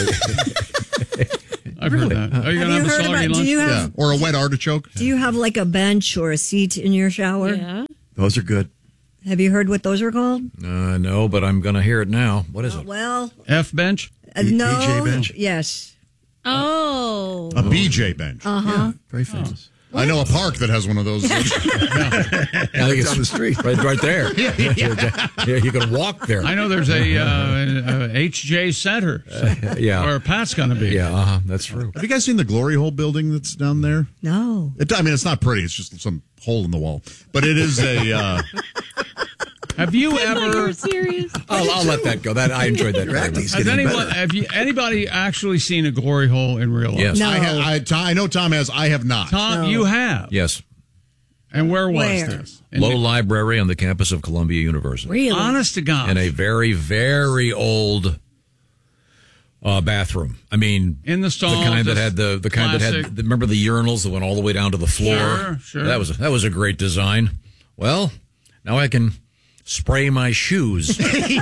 I've heard that. Are you Have going to you have a heard soggy about- do lunch? you have- Yeah, or a wet artichoke. Do you have like a bench or a seat in your shower? Yeah. Those are good. Have you heard what those are called? uh, no, but I'm going to hear it now. What is Uh, it? well, F bench? uh, no. B J bench? Yes. Oh. A B J bench. Uh huh. Very famous. I know a park that has one of those. I think it's down the street. right, right there. yeah, yeah, you can walk there. I know there's a, uh, a H J Center. yeah. Where Pat's going to be. Yeah, uh-huh, that's true. Have you guys seen the Glory Hole building that's down there? No. It, I mean, it's not pretty. It's just some hole in the wall. But it is a. Uh, Have you You're ever? serious? I'll, I'll let that go. That I enjoyed that. very much. Acting's Has getting anyone? better. Have you? Anybody actually seen a glory hole in real life? Yes. No. I, ha- I, Tom, I know Tom has. I have not. Tom, No. you have. Yes. And where was Where? this? In Low the- library on the campus of Columbia University. Really? Honest to God. In a very, very old uh, bathroom. I mean, In the stalls, the kind that this had the the kind that classic- had. Remember the urinals that went all the way down to the floor? Sure, sure. That was that was a great design. Well, now I can spray my shoes.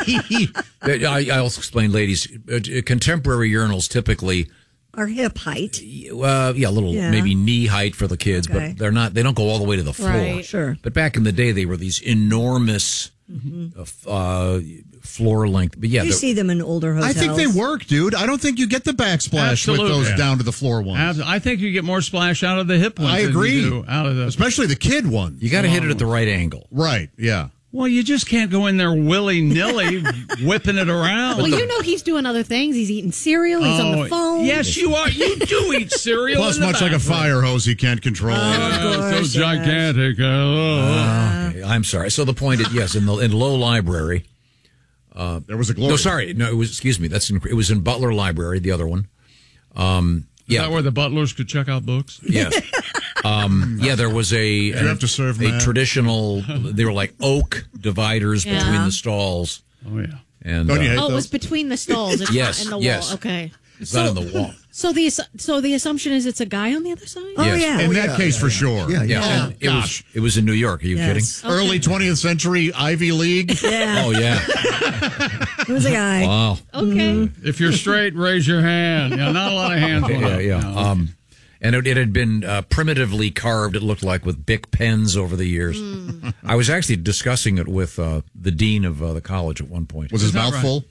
I, I'll explain, ladies. Uh, Contemporary urinals typically. Our hip height. Uh, yeah, a little Yeah. maybe knee height for the kids, Okay. but they're not. They don't go all the way to the floor. Right. Sure. But back in the day, they were these enormous Mm-hmm. uh, f- uh, floor length. But yeah, you they're- see them in older I hotels. think they work, dude. I don't think you get the backsplash Absolutely. with those Yeah. down to the floor ones. Abs- I think you get more splash out of the hip ones. I than agree. you do out of the. Especially the kid ones. you got to hit it at the right angle. Right, yeah. Well, you just can't go in there willy nilly whipping it around. Well, you know he's doing other things. He's eating cereal. He's on Oh, the phone. Yes, you are. You do eat cereal. Plus, in the much like a bathroom. fire hose, he can't control. Uh, course, so gigantic. Uh, Oh, okay. I'm sorry. So the point is, yes, in the in Low Library, uh, there was a glory. No, sorry, no, it was. Excuse me. That's in, it was in Butler Library. The other one. Um, Is yeah, that where the butlers could check out books? yes. Um, yeah, there was a you have to serve a Matt? traditional. They were like oak dividers Yeah. between the stalls. Oh yeah. And Don't you uh, hate Oh, it those? was between the stalls. It's Yes, not in the yes. wall. Okay. it's not in the wall. So the assu- so the assumption is it's a guy on the other side. Oh Yes. yeah. In that yeah, case, yeah, for yeah. sure. Yeah, Yeah, yeah. and it was gosh. it was in New York. Are you Yes. kidding? Early twentieth century Ivy League. Yeah. Oh yeah. It was a guy. Wow. Okay. If you're straight, raise your hand. Yeah, not a lot of hands. went Yeah, up. yeah. No. Um, and it, it had been uh, primitively carved, it looked like, with Bic pens over the years. I was actually discussing it with uh, the dean of uh, the college at one point. Was his that mouth right? full?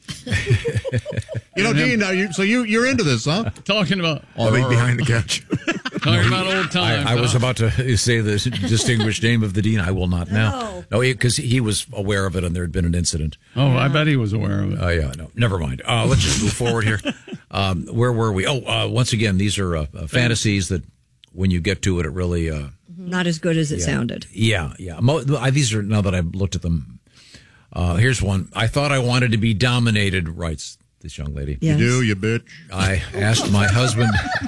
You know, Dean, now you, so you, you're into this, huh? Talking about I'll be behind the couch. talking about old times. I, I was huh? about to say the distinguished name of the dean. I will not now. No, because he was aware of it and there had been an incident. Oh, I bet he was aware of it. Oh, yeah, no, never mind. Uh, let's just move forward here. Um, where were we? Oh, uh, once again, these are uh, uh, fantasies that when you get to it, it really. Uh, Not as good as it yeah. sounded. Yeah, yeah. Mo- I, these are, now that I've looked at them, uh, here's one. I thought I wanted to be dominated, writes this young lady. Yes. You do, you bitch. I asked my husband.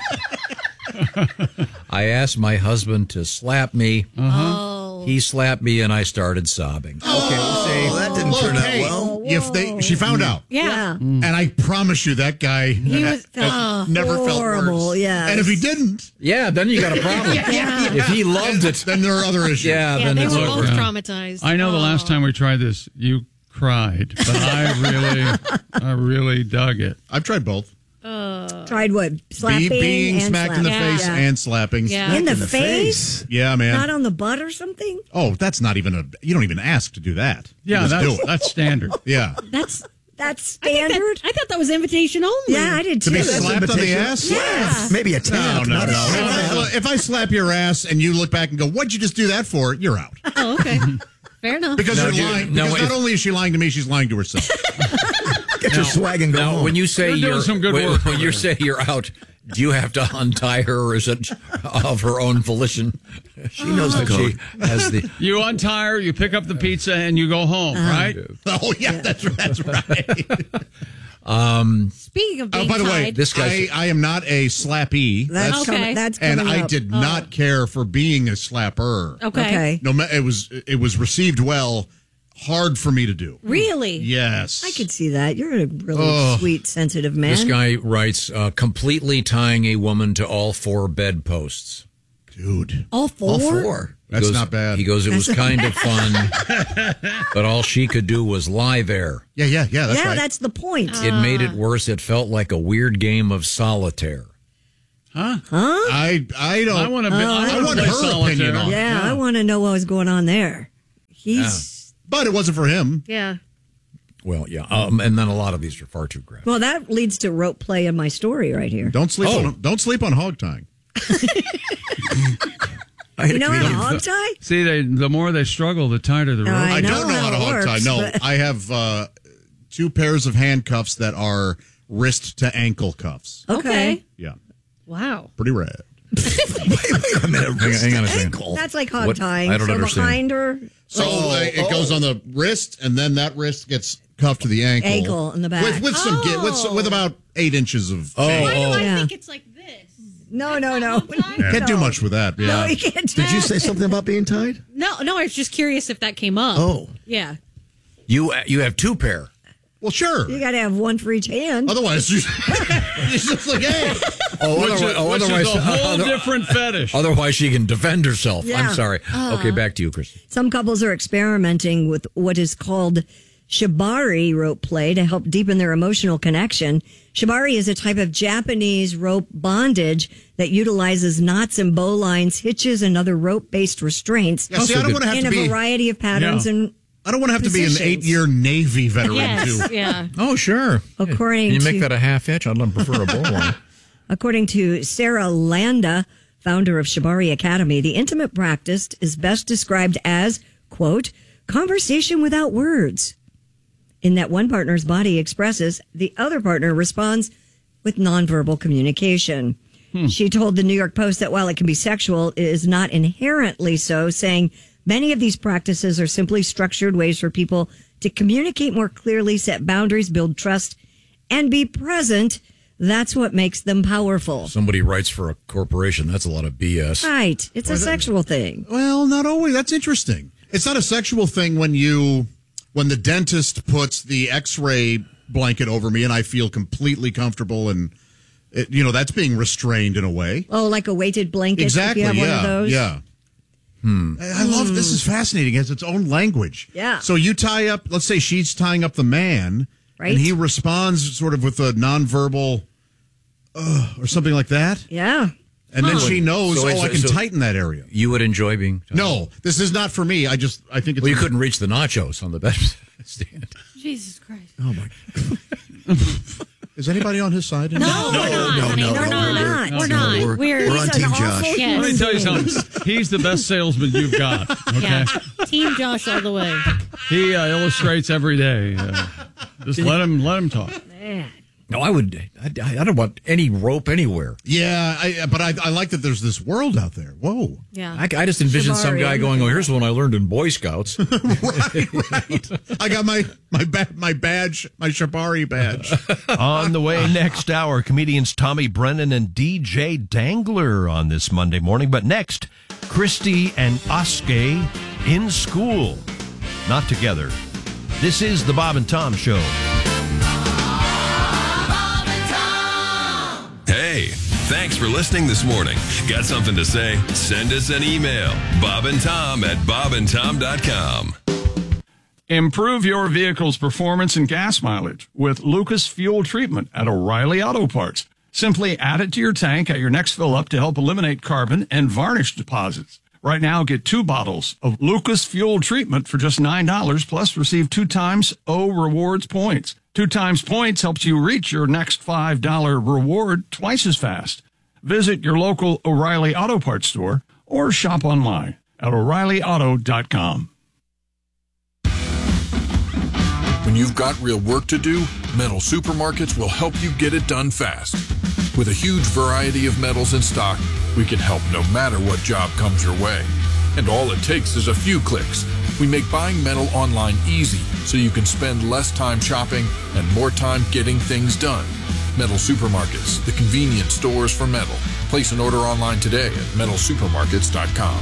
I asked my husband to slap me. Oh. He slapped me, and I started sobbing. Okay, see, well, that didn't Look, turn out hey, well. if they, she found out. Yeah. And I promise you, that guy He was- uh, oh. never felt Horrible, worse. yes. And if he didn't, Yeah, then you got a problem. Yeah. If he loved it, then there are other issues. yeah, Yeah, then they it's were over. both traumatized. I know the Oh. last time we tried this, you cried, but I really, I really dug it. I've tried both. Tried what? Slapping Be, being and smacked in the slapping. face Yeah. and slapping. Yeah. In the, In the face? face. Yeah, man. Not on the butt or something? Oh, that's not even a. You don't even ask to do that. You Yeah, just do that's it. that's standard. Yeah. That's That's I think standard? that, I thought that was invitation only. Yeah, I did To too. be slapped on the ass? Yeah. Maybe a No, tap. no, not no. a If slap. I, if I slap your ass and you look back and go, "What'd you just do that for?" You're out. Oh, okay. Fair enough. Because No, you're dude, lying. no, because if- not only is she lying to me, she's lying to herself. Get your swag and go Now, home. when you say You're doing you're, some good when, work when over you there. say you're out, do you have to untie her, or is it of her own volition? She knows the She code. has the. You untie her, you pick up the pizza, and you go home, right? Oh yeah, that's that's right. Um, Speaking of Oh, being by the way, tied, this guy, I, I am not a slappee. That's Okay. coming- that's and coming I up. did Oh. not care for being a slapper. Okay. Okay. No, ma- it was it was received well. Hard for me to do. really? Yes, I could see that. You're a really Oh. sweet, sensitive man. this guy writes, uh, completely tying a woman to all four bedposts. dude. All four? All four. He That's goes- not bad. He goes, it was That's kind not of fun, but all she could do was lie there. Yeah, yeah, yeah. That's yeah, right. that's the point. It made it worse. It felt like a weird game of solitaire. Huh? Huh? I I don't. I want to. I, I want want to her play solitaire. opinion on it. yeah, I want to know what was going on there. He's But it wasn't for him. Yeah. Well, yeah, um, and then a lot of these are far too graphic. well. That leads to rope play in my story right here. Don't sleep Oh. on don't sleep on hog tying. You know how to hog tie? See, they, the more they struggle, the tighter the rope. I I know don't know how how to it hog tie. works, No, but- I have uh, two pairs of handcuffs that are wrist to ankle cuffs. Okay. Yeah, Wow. pretty rad. Wait a minute. Hang, hang on a second. Ankle. That's like hog What? tying. I don't so understand. behind her, So Oh, uh, it goes oh. on the wrist, and then that wrist gets cuffed to the ankle. Ankle in the back. with with some gi- with some- with about eight inches of. Oh, Why do I Yeah. think it's like this? no, no, no. Can't do much with that. Yeah. No, you can't do Did you say something about being tied? No, no, I was just curious if that came up. Oh. Yeah. You you have two pair. Well, sure. You got to have one for each hand. Otherwise, you- it's just like, hey. Oh, Which, otherwise, is, oh, which otherwise, is a whole other- different fetish. otherwise she can defend herself. Yeah. I'm sorry. Okay, back to you, Chris. Some couples are experimenting with what is called shibari rope play to help deepen their emotional connection. Shibari is a type of Japanese rope bondage that utilizes knots and bowlines, hitches, and other rope-based restraints Yeah, see, I don't want to have in to a be. variety of patterns Yeah. and I don't want to have to be an positions. eight-year Navy veteran Yes. too. Yeah. Oh, sure. According Can you make to- that a half inch? I'd prefer a bowl line. According to Sarah Landa, founder of Shibari Academy, the intimate practice is best described as, quote, conversation without words, in that one partner's body expresses, the other partner responds with nonverbal communication. She told the New York Post that while it can be sexual, it is not inherently so, saying many of these practices are simply structured ways for people to communicate more clearly, set boundaries, build trust, and be present. That's what makes them powerful. Somebody writes for a corporation. That's a lot of B S. Right. It's a sexual thing. Well, not always. That's interesting. It's not a sexual thing when you when the dentist puts the X-ray blanket over me and I feel completely comfortable and it, you know that's being restrained in a way. Oh, like a weighted blanket. Exactly. If you have yeah. one of those. Yeah. Hmm. I I love this. Is fascinating. It has its own language. Yeah. So you tie up. Let's say she's tying up the man, Right. and he responds sort of with a nonverbal, uh, or something like that. Yeah. And then Huh. she knows, So oh, it's- I can so- tighten that area. You would enjoy being. No, this is not for me. I just, I think it's. Well, you couldn't reach the nachos on the bed stand. Jesus Christ. Oh my. Is anybody on his side? No, we're not, honey. no, we're no, not. we're- We're no, not. we're- We're, we're on He's an Team awful Josh. Yes. Let me tell you human being. something. He's the best salesman you've got. Okay. Yeah. Team Josh all the way. He uh, illustrates every day. Uh, just let him let him talk. Man. No, I would. I, I don't want any rope anywhere. Yeah, I, but I, I like that there's this world out there. Whoa. Yeah. I, I just envisioned some Shibari. guy going, "Oh, here's one I learned in Boy Scouts." right, right. I got my my ba- my badge, my Shibari badge. On the way next hour, comedians Tommy Brennan and D J Dangler on this Monday morning. But next, Christy and Oskay in school. Not together. This is the Bob and Tom Show. Hey, thanks for listening this morning. Got something to say? Send us an email. Bob and Tom at bob and tom dot com. Improve your vehicle's performance and gas mileage with Lucas Fuel Treatment at O'Reilly Auto Parts. Simply add it to your tank at your next fill up to help eliminate carbon and varnish deposits. Right now, get two bottles of Lucas Fuel Treatment for just nine dollars, plus receive two times O Rewards points. Two times points helps you reach your next five dollars reward twice as fast. Visit your local O'Reilly Auto Parts store or shop online at o'reilly auto dot com. When you've got real work to do, Metal Supermarkets will help you get it done fast. With a huge variety of metals in stock, we can help no matter what job comes your way. And all it takes is a few clicks We make buying metal online easy so you can spend less time shopping and more time getting things done. Metal Supermarkets, the convenience stores for metal. Place an order online today at metal supermarkets dot com.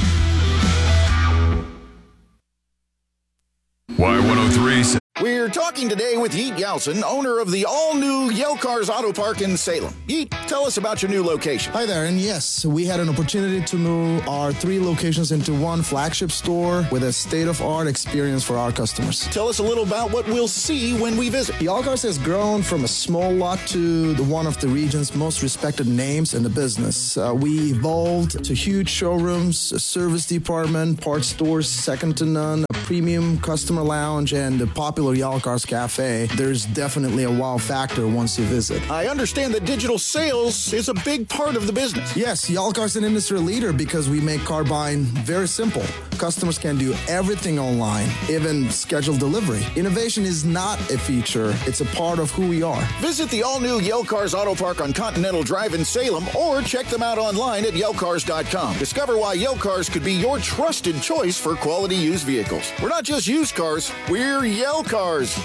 Y one oh three. We're talking today with Yeet Yelson, owner of the all-new Yale Cars Auto Park in Salem. Yeet, tell us about your new location. Hi there, and yes, we had an opportunity to move our three locations into one flagship store with a state-of-art experience for our customers. Tell us a little about what we'll see when we visit. Yale Cars has grown from a small lot to the one of the region's most respected names in the business. Uh, we evolved to huge showrooms, a service department, parts stores second to none, a premium customer lounge, and a popular Yale Cars Cafe. There's definitely a wow factor once you visit. I understand that digital sales is a big part of the business. Yes, Yale Cars is an industry leader because we make car buying very simple. Customers can do everything online, even schedule delivery. Innovation is not a feature, it's a part of who we are. Visit the all-new Yale Cars Auto Park on Continental Drive in Salem or check them out online at yale cars dot com. Discover why Yale Cars could be your trusted choice for quality used vehicles. We're not just used cars, we're Yale Cars.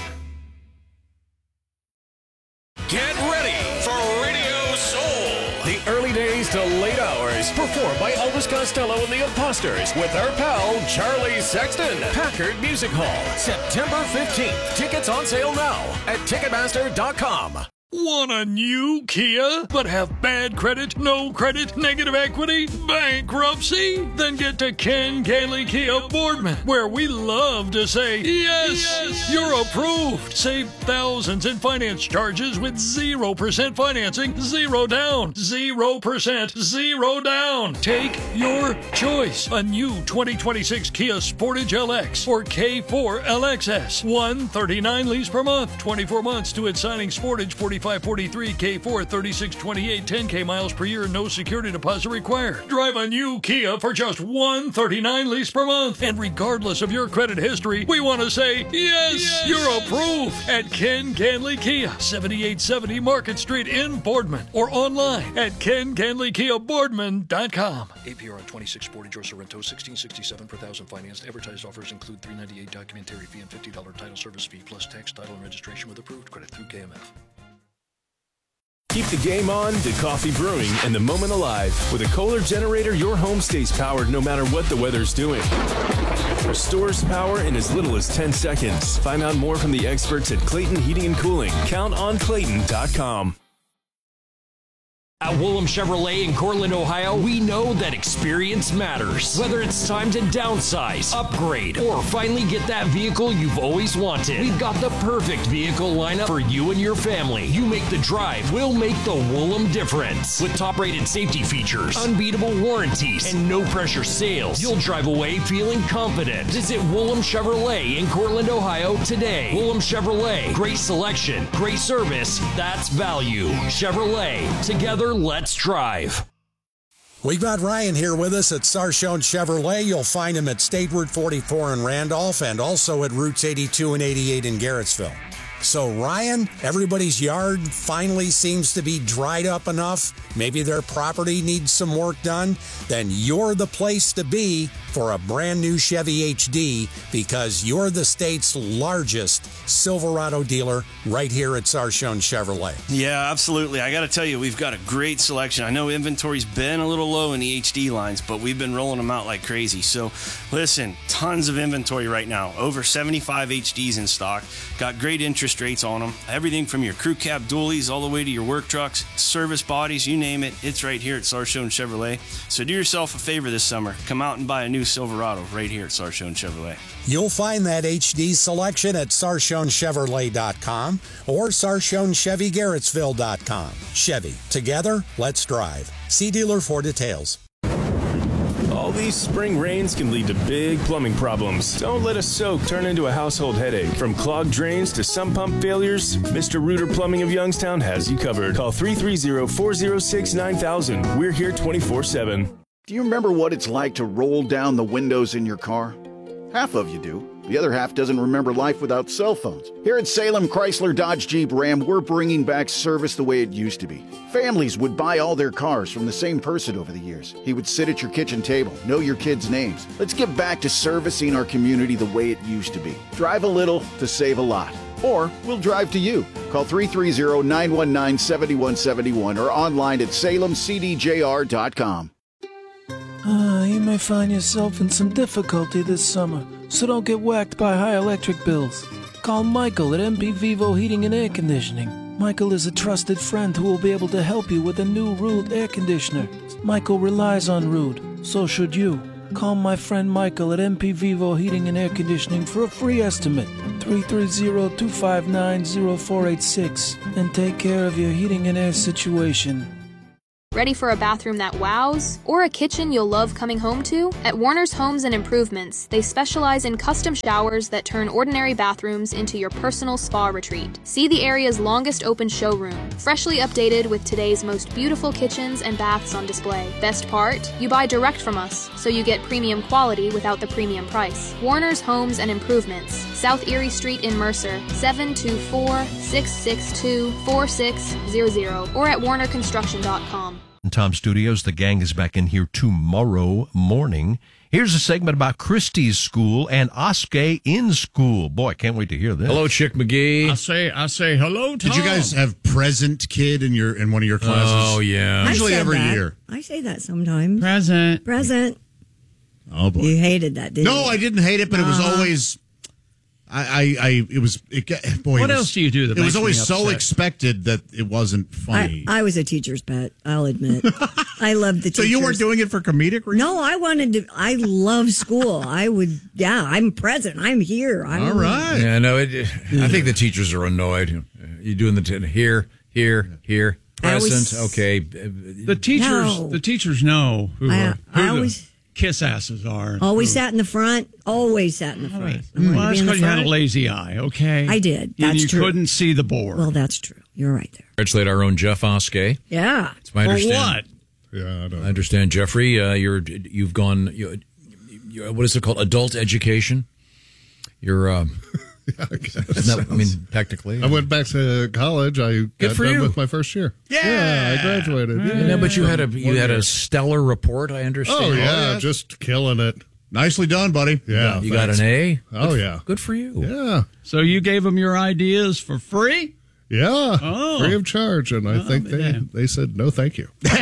Get ready for Radio Soul. The early days to late hours, performed by Elvis Costello and the Imposters with our pal Charlie Sexton. Packard Music Hall, September fifteenth. Tickets on sale now at ticketmaster dot com. Want a new Kia, but have bad credit, no credit, negative equity, bankruptcy? Then get to Ken Gailey Kia Boardman, where we love to say, yes, yes, you're approved. Save thousands in finance charges with zero percent financing, zero down, zero percent, zero down. Take your choice. A new twenty twenty-six Kia Sportage L X or K four L X S. one thirty-nine lease per month, twenty-four months to its signing. Sportage forty-five forty-three, K four thirty-six twenty-eight, ten K miles per year, no security deposit required. Drive a new Kia for just one thirty-nine lease per month. And regardless of your credit history, we want to say, yes, yes, you're approved at Ken Ganley Kia, seventy-eight seventy Market Street in Boardman, or online at ken ganley kia boardman dot com. A P R on twenty-six Sportage or Sorrento, sixteen sixty-seven per thousand financed. Advertised offers include three ninety-eight documentary fee and fifty dollars title service fee plus tax, title, and registration with approved credit through K M F. Keep the game on, the coffee brewing, and the moment alive. With a Kohler generator, your home stays powered no matter what the weather's doing. Restores power in as little as ten seconds. Find out more from the experts at Clayton Heating and Cooling. Count on Clayton dot com. At Woolham Chevrolet in Cortland, Ohio, we know that experience matters. Whether it's time to downsize, upgrade, or finally get that vehicle you've always wanted, we've got the perfect vehicle lineup for you and your family. You make the drive, we'll make the Woolham difference. With top-rated safety features, unbeatable warranties, and no-pressure sales, you'll drive away feeling confident. Visit Woolham Chevrolet in Cortland, Ohio today. Woolham Chevrolet, great selection, great service, that's value. Chevrolet, together, let's drive. We've got Ryan here with us at Sarchone Chevrolet. You'll find him at State Route forty-four in Randolph and also at Routes eighty-two and eighty-eight in Garrettsville. So, Ryan, everybody's yard finally seems to be dried up enough. Maybe their property needs some work done. Then you're the place to be for a brand new Chevy H D because you're the state's largest Silverado dealer right here at Sarchone Chevrolet. Yeah, absolutely. I got to tell you, we've got a great selection. I know inventory's been a little low in the H D lines, but we've been rolling them out like crazy. So, listen, tons of inventory right now. Over seventy-five H Ds in stock. Got great interest rates on them. Everything from your crew cab dualies all the way to your work trucks, service bodies, you name it. It's right here at Sarchone Chevrolet. So do yourself a favor this summer. Come out and buy a new Silverado right here at Sarchone Chevrolet. You'll find that H D selection at sarchone chevrolet dot com or sarchone chevy garrettsville dot com. Chevy, together, let's drive. See dealer for details. All these spring rains can lead to big plumbing problems. Don't let a soak turn into a household headache. From clogged drains to sump pump failures, Mister Rooter Plumbing of Youngstown has you covered. Call three three zero, four zero six, nine thousand. We're here twenty-four seven. Do you remember what it's like to roll down the windows in your car? Half of you do. The other half doesn't remember life without cell phones. Here at Salem Chrysler Dodge Jeep Ram, we're bringing back service the way it used to be. Families would buy all their cars from the same person over the years. He would sit at your kitchen table, know your kids' names. Let's get back to servicing our community the way it used to be. Drive a little to save a lot. Or we'll drive to you. Call three three zero, nine one nine, seven one seven one or online at salem c d j r dot com. Uh, you may find yourself in some difficulty this summer, so don't get whacked by high electric bills. Call Michael at M P Vivo Heating and Air Conditioning. Michael is a trusted friend who will be able to help you with a new Rude air conditioner. Michael relies on Rude, so should you. Call my friend Michael at M P Vivo Heating and Air Conditioning for a free estimate. three three zero, two five nine, zero four eight six and take care of your heating and air situation. Ready for a bathroom that wows? Or a kitchen you'll love coming home to? At Warner's Homes and Improvements, they specialize in custom showers that turn ordinary bathrooms into your personal spa retreat. See the area's longest open showroom, freshly updated with today's most beautiful kitchens and baths on display. Best part? You buy direct from us, so you get premium quality without the premium price. Warner's Homes and Improvements, South Erie Street in Mercer, seven two four, six six two, four six zero zero, or at warner construction dot com. In Tom Studios, the gang is back in here tomorrow morning. Here's a segment about Christie's school and Oskay in school. Boy, can't wait to hear this. Hello, Chick McGee. I say, I say hello, Tom. Did you guys have present kid in your in one of your classes? Oh, yeah. Usually I said every that. year. I say that sometimes. Present. Present. Oh boy. You hated that, didn't No, you? I didn't hate it, but it was Uh-huh. always. I, I, I, it was. It, got- boy, What it was- else do you do that It was makes me always so upset? expected that it wasn't funny. I, I was a teacher's pet, I'll admit. I loved the teachers. so you weren't doing it for comedic reasons? No, I wanted to. I love school. I would, yeah, I'm present. I'm here. I'm, All right. Yeah, no, it, I think the teachers are annoyed. You're doing the t- here, here, here, I always- present. Okay. The teachers, No. the teachers know who, I- are, who I the always- kiss asses are. Always sat in the front. Always sat in the front. I wanted Well, to that's be in the because you had a front. lazy eye, okay? I did. And That's you true. couldn't see the board. Well, that's true. You're right there. Congratulate our own Jeff Oskay. Yeah. It's my For understanding. what? Yeah, I don't I understand, Jeffrey. Uh, you're you've gone. You, you, what is it called? Adult education. You're. Um, I guess. isn't that- I mean, technically, I went back to college. I got for done you. with my first year. Yeah. I graduated. Yeah, Yeah. but you had a you had a stellar report. I understand. Oh yeah, just killing it. Nicely done, buddy. Yeah, you got thanks. an A. Oh Good- yeah, good for you. Yeah, So you gave them your ideas for free? yeah, Oh. free of charge, and I Oh, think they damn. they said no, thank you. Good.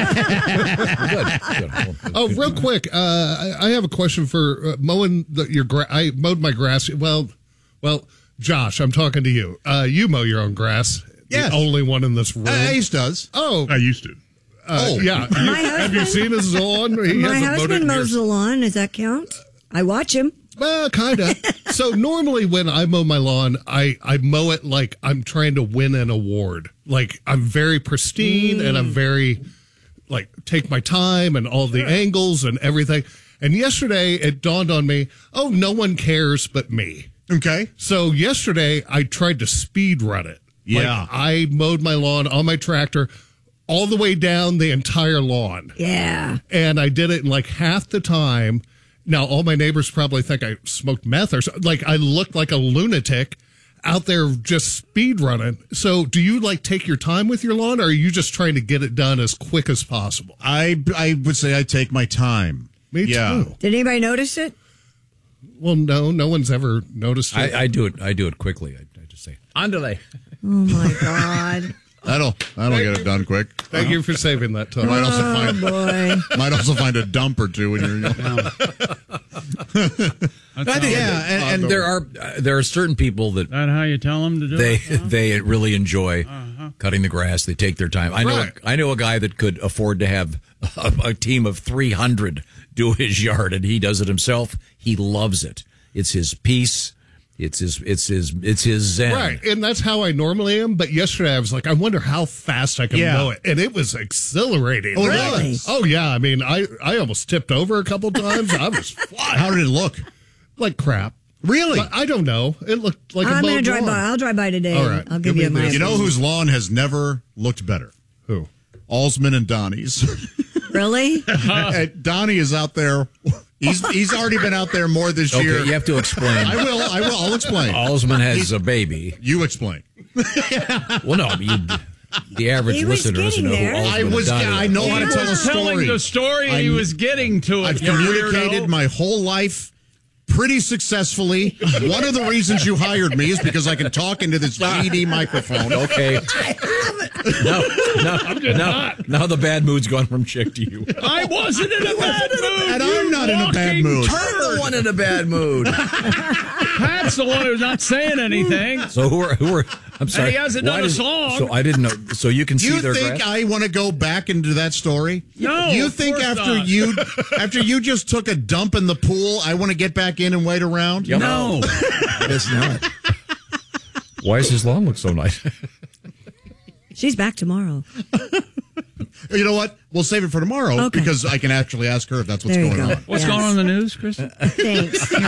Good. Well, Oh, real quick, uh, I I have a question for uh, mowing the, your grass. I mowed my grass. Well, well, Josh, I'm talking to you. Uh, you mow your own grass. Yes. The only one in this room. Uh, Ace does. Oh, I used to. Uh, Oh. yeah. You- My have you husband- seen his lawn? He My hasn't mowed it husband in mows years. the lawn. Does that count? I watch him. Well, kind of. So normally when I mow my lawn, I, I mow it like I'm trying to win an award. Like I'm very pristine and I'm very like take my time and all the angles and everything. And yesterday it dawned on me, oh, no one cares but me. Okay. So yesterday I tried to speed run it. Yeah. Like, I mowed my lawn on my tractor all the way down the entire lawn. Yeah. And I did it in like half the time. Now, all my neighbors probably think I smoked meth or something. Like, I looked like a lunatic out there just speed running. So, do you like take your time with your lawn, or are you just trying to get it done as quick as possible? I I would say I take my time. Me Yeah. too. Did anybody notice it? Well, no, no one's ever noticed it. I, I do it. I do it quickly. I, I just say andale. Oh my God. That'll that'll get it done quick. Thank you for saving that time. Might also Oh find boy. might also find a dump or two when you're. I think, yeah, and, and there are uh, there are certain people that That how you tell them to do they it? Huh? they really enjoy Uh-huh. cutting the grass. They take their time. I know Right. I know a guy that could afford to have a, a team of three hundred do his yard, and he does it himself. He loves it. It's his peace. It's his it's his it's his zen. Right, and that's how I normally am. But yesterday I was like, I wonder how fast I can Yeah. mow it, and it was exhilarating. Oh, really? Oh yeah, I mean, I I almost tipped over a couple times. I was flying. How did it look? Like crap. Really? But I don't know. It looked like a I'm going to mowed drive lawn. by. I'll drive by today. All right. I'll give Give you me my. the- You know opinion. whose lawn has never looked better? Who? Alsman and Donnie's. Really? Uh, Donnie is out there He's he's already been out there more this Okay, year. you have to explain. I will. I will. I'll explain. Alsman has He's- a baby. You explain. Well, no, you, the average He was listener doesn't know getting who there. Alsman I was- Adani is. I know how to He tell a was telling story. the story and he I'm- was getting to it. I've you communicated weirdo. my whole life pretty successfully. One of the reasons you hired me is because I can talk into this G D microphone. Okay. Now, now, I'm just now, not. now the bad mood's gone from Chick to you. I wasn't in a bad mood. And I'm not in a bad walking mood. turd. I'm the one in a bad mood. Pat's the one who's not saying anything. So who are who are? I'm sorry. And he hasn't why done a does- song. So I didn't know. So you can see You their think graph? I want to go back into that story? No, You of think course after not. you after you just took a dump in the pool, I want to get back in and wait around? Yep. No. It's not. Why does his lawn look so nice? She's back tomorrow. You know what? We'll save it for tomorrow Okay. because I can actually ask her if that's what's There you going go. on. What's Yes. going on in the news, Kristen? Thanks.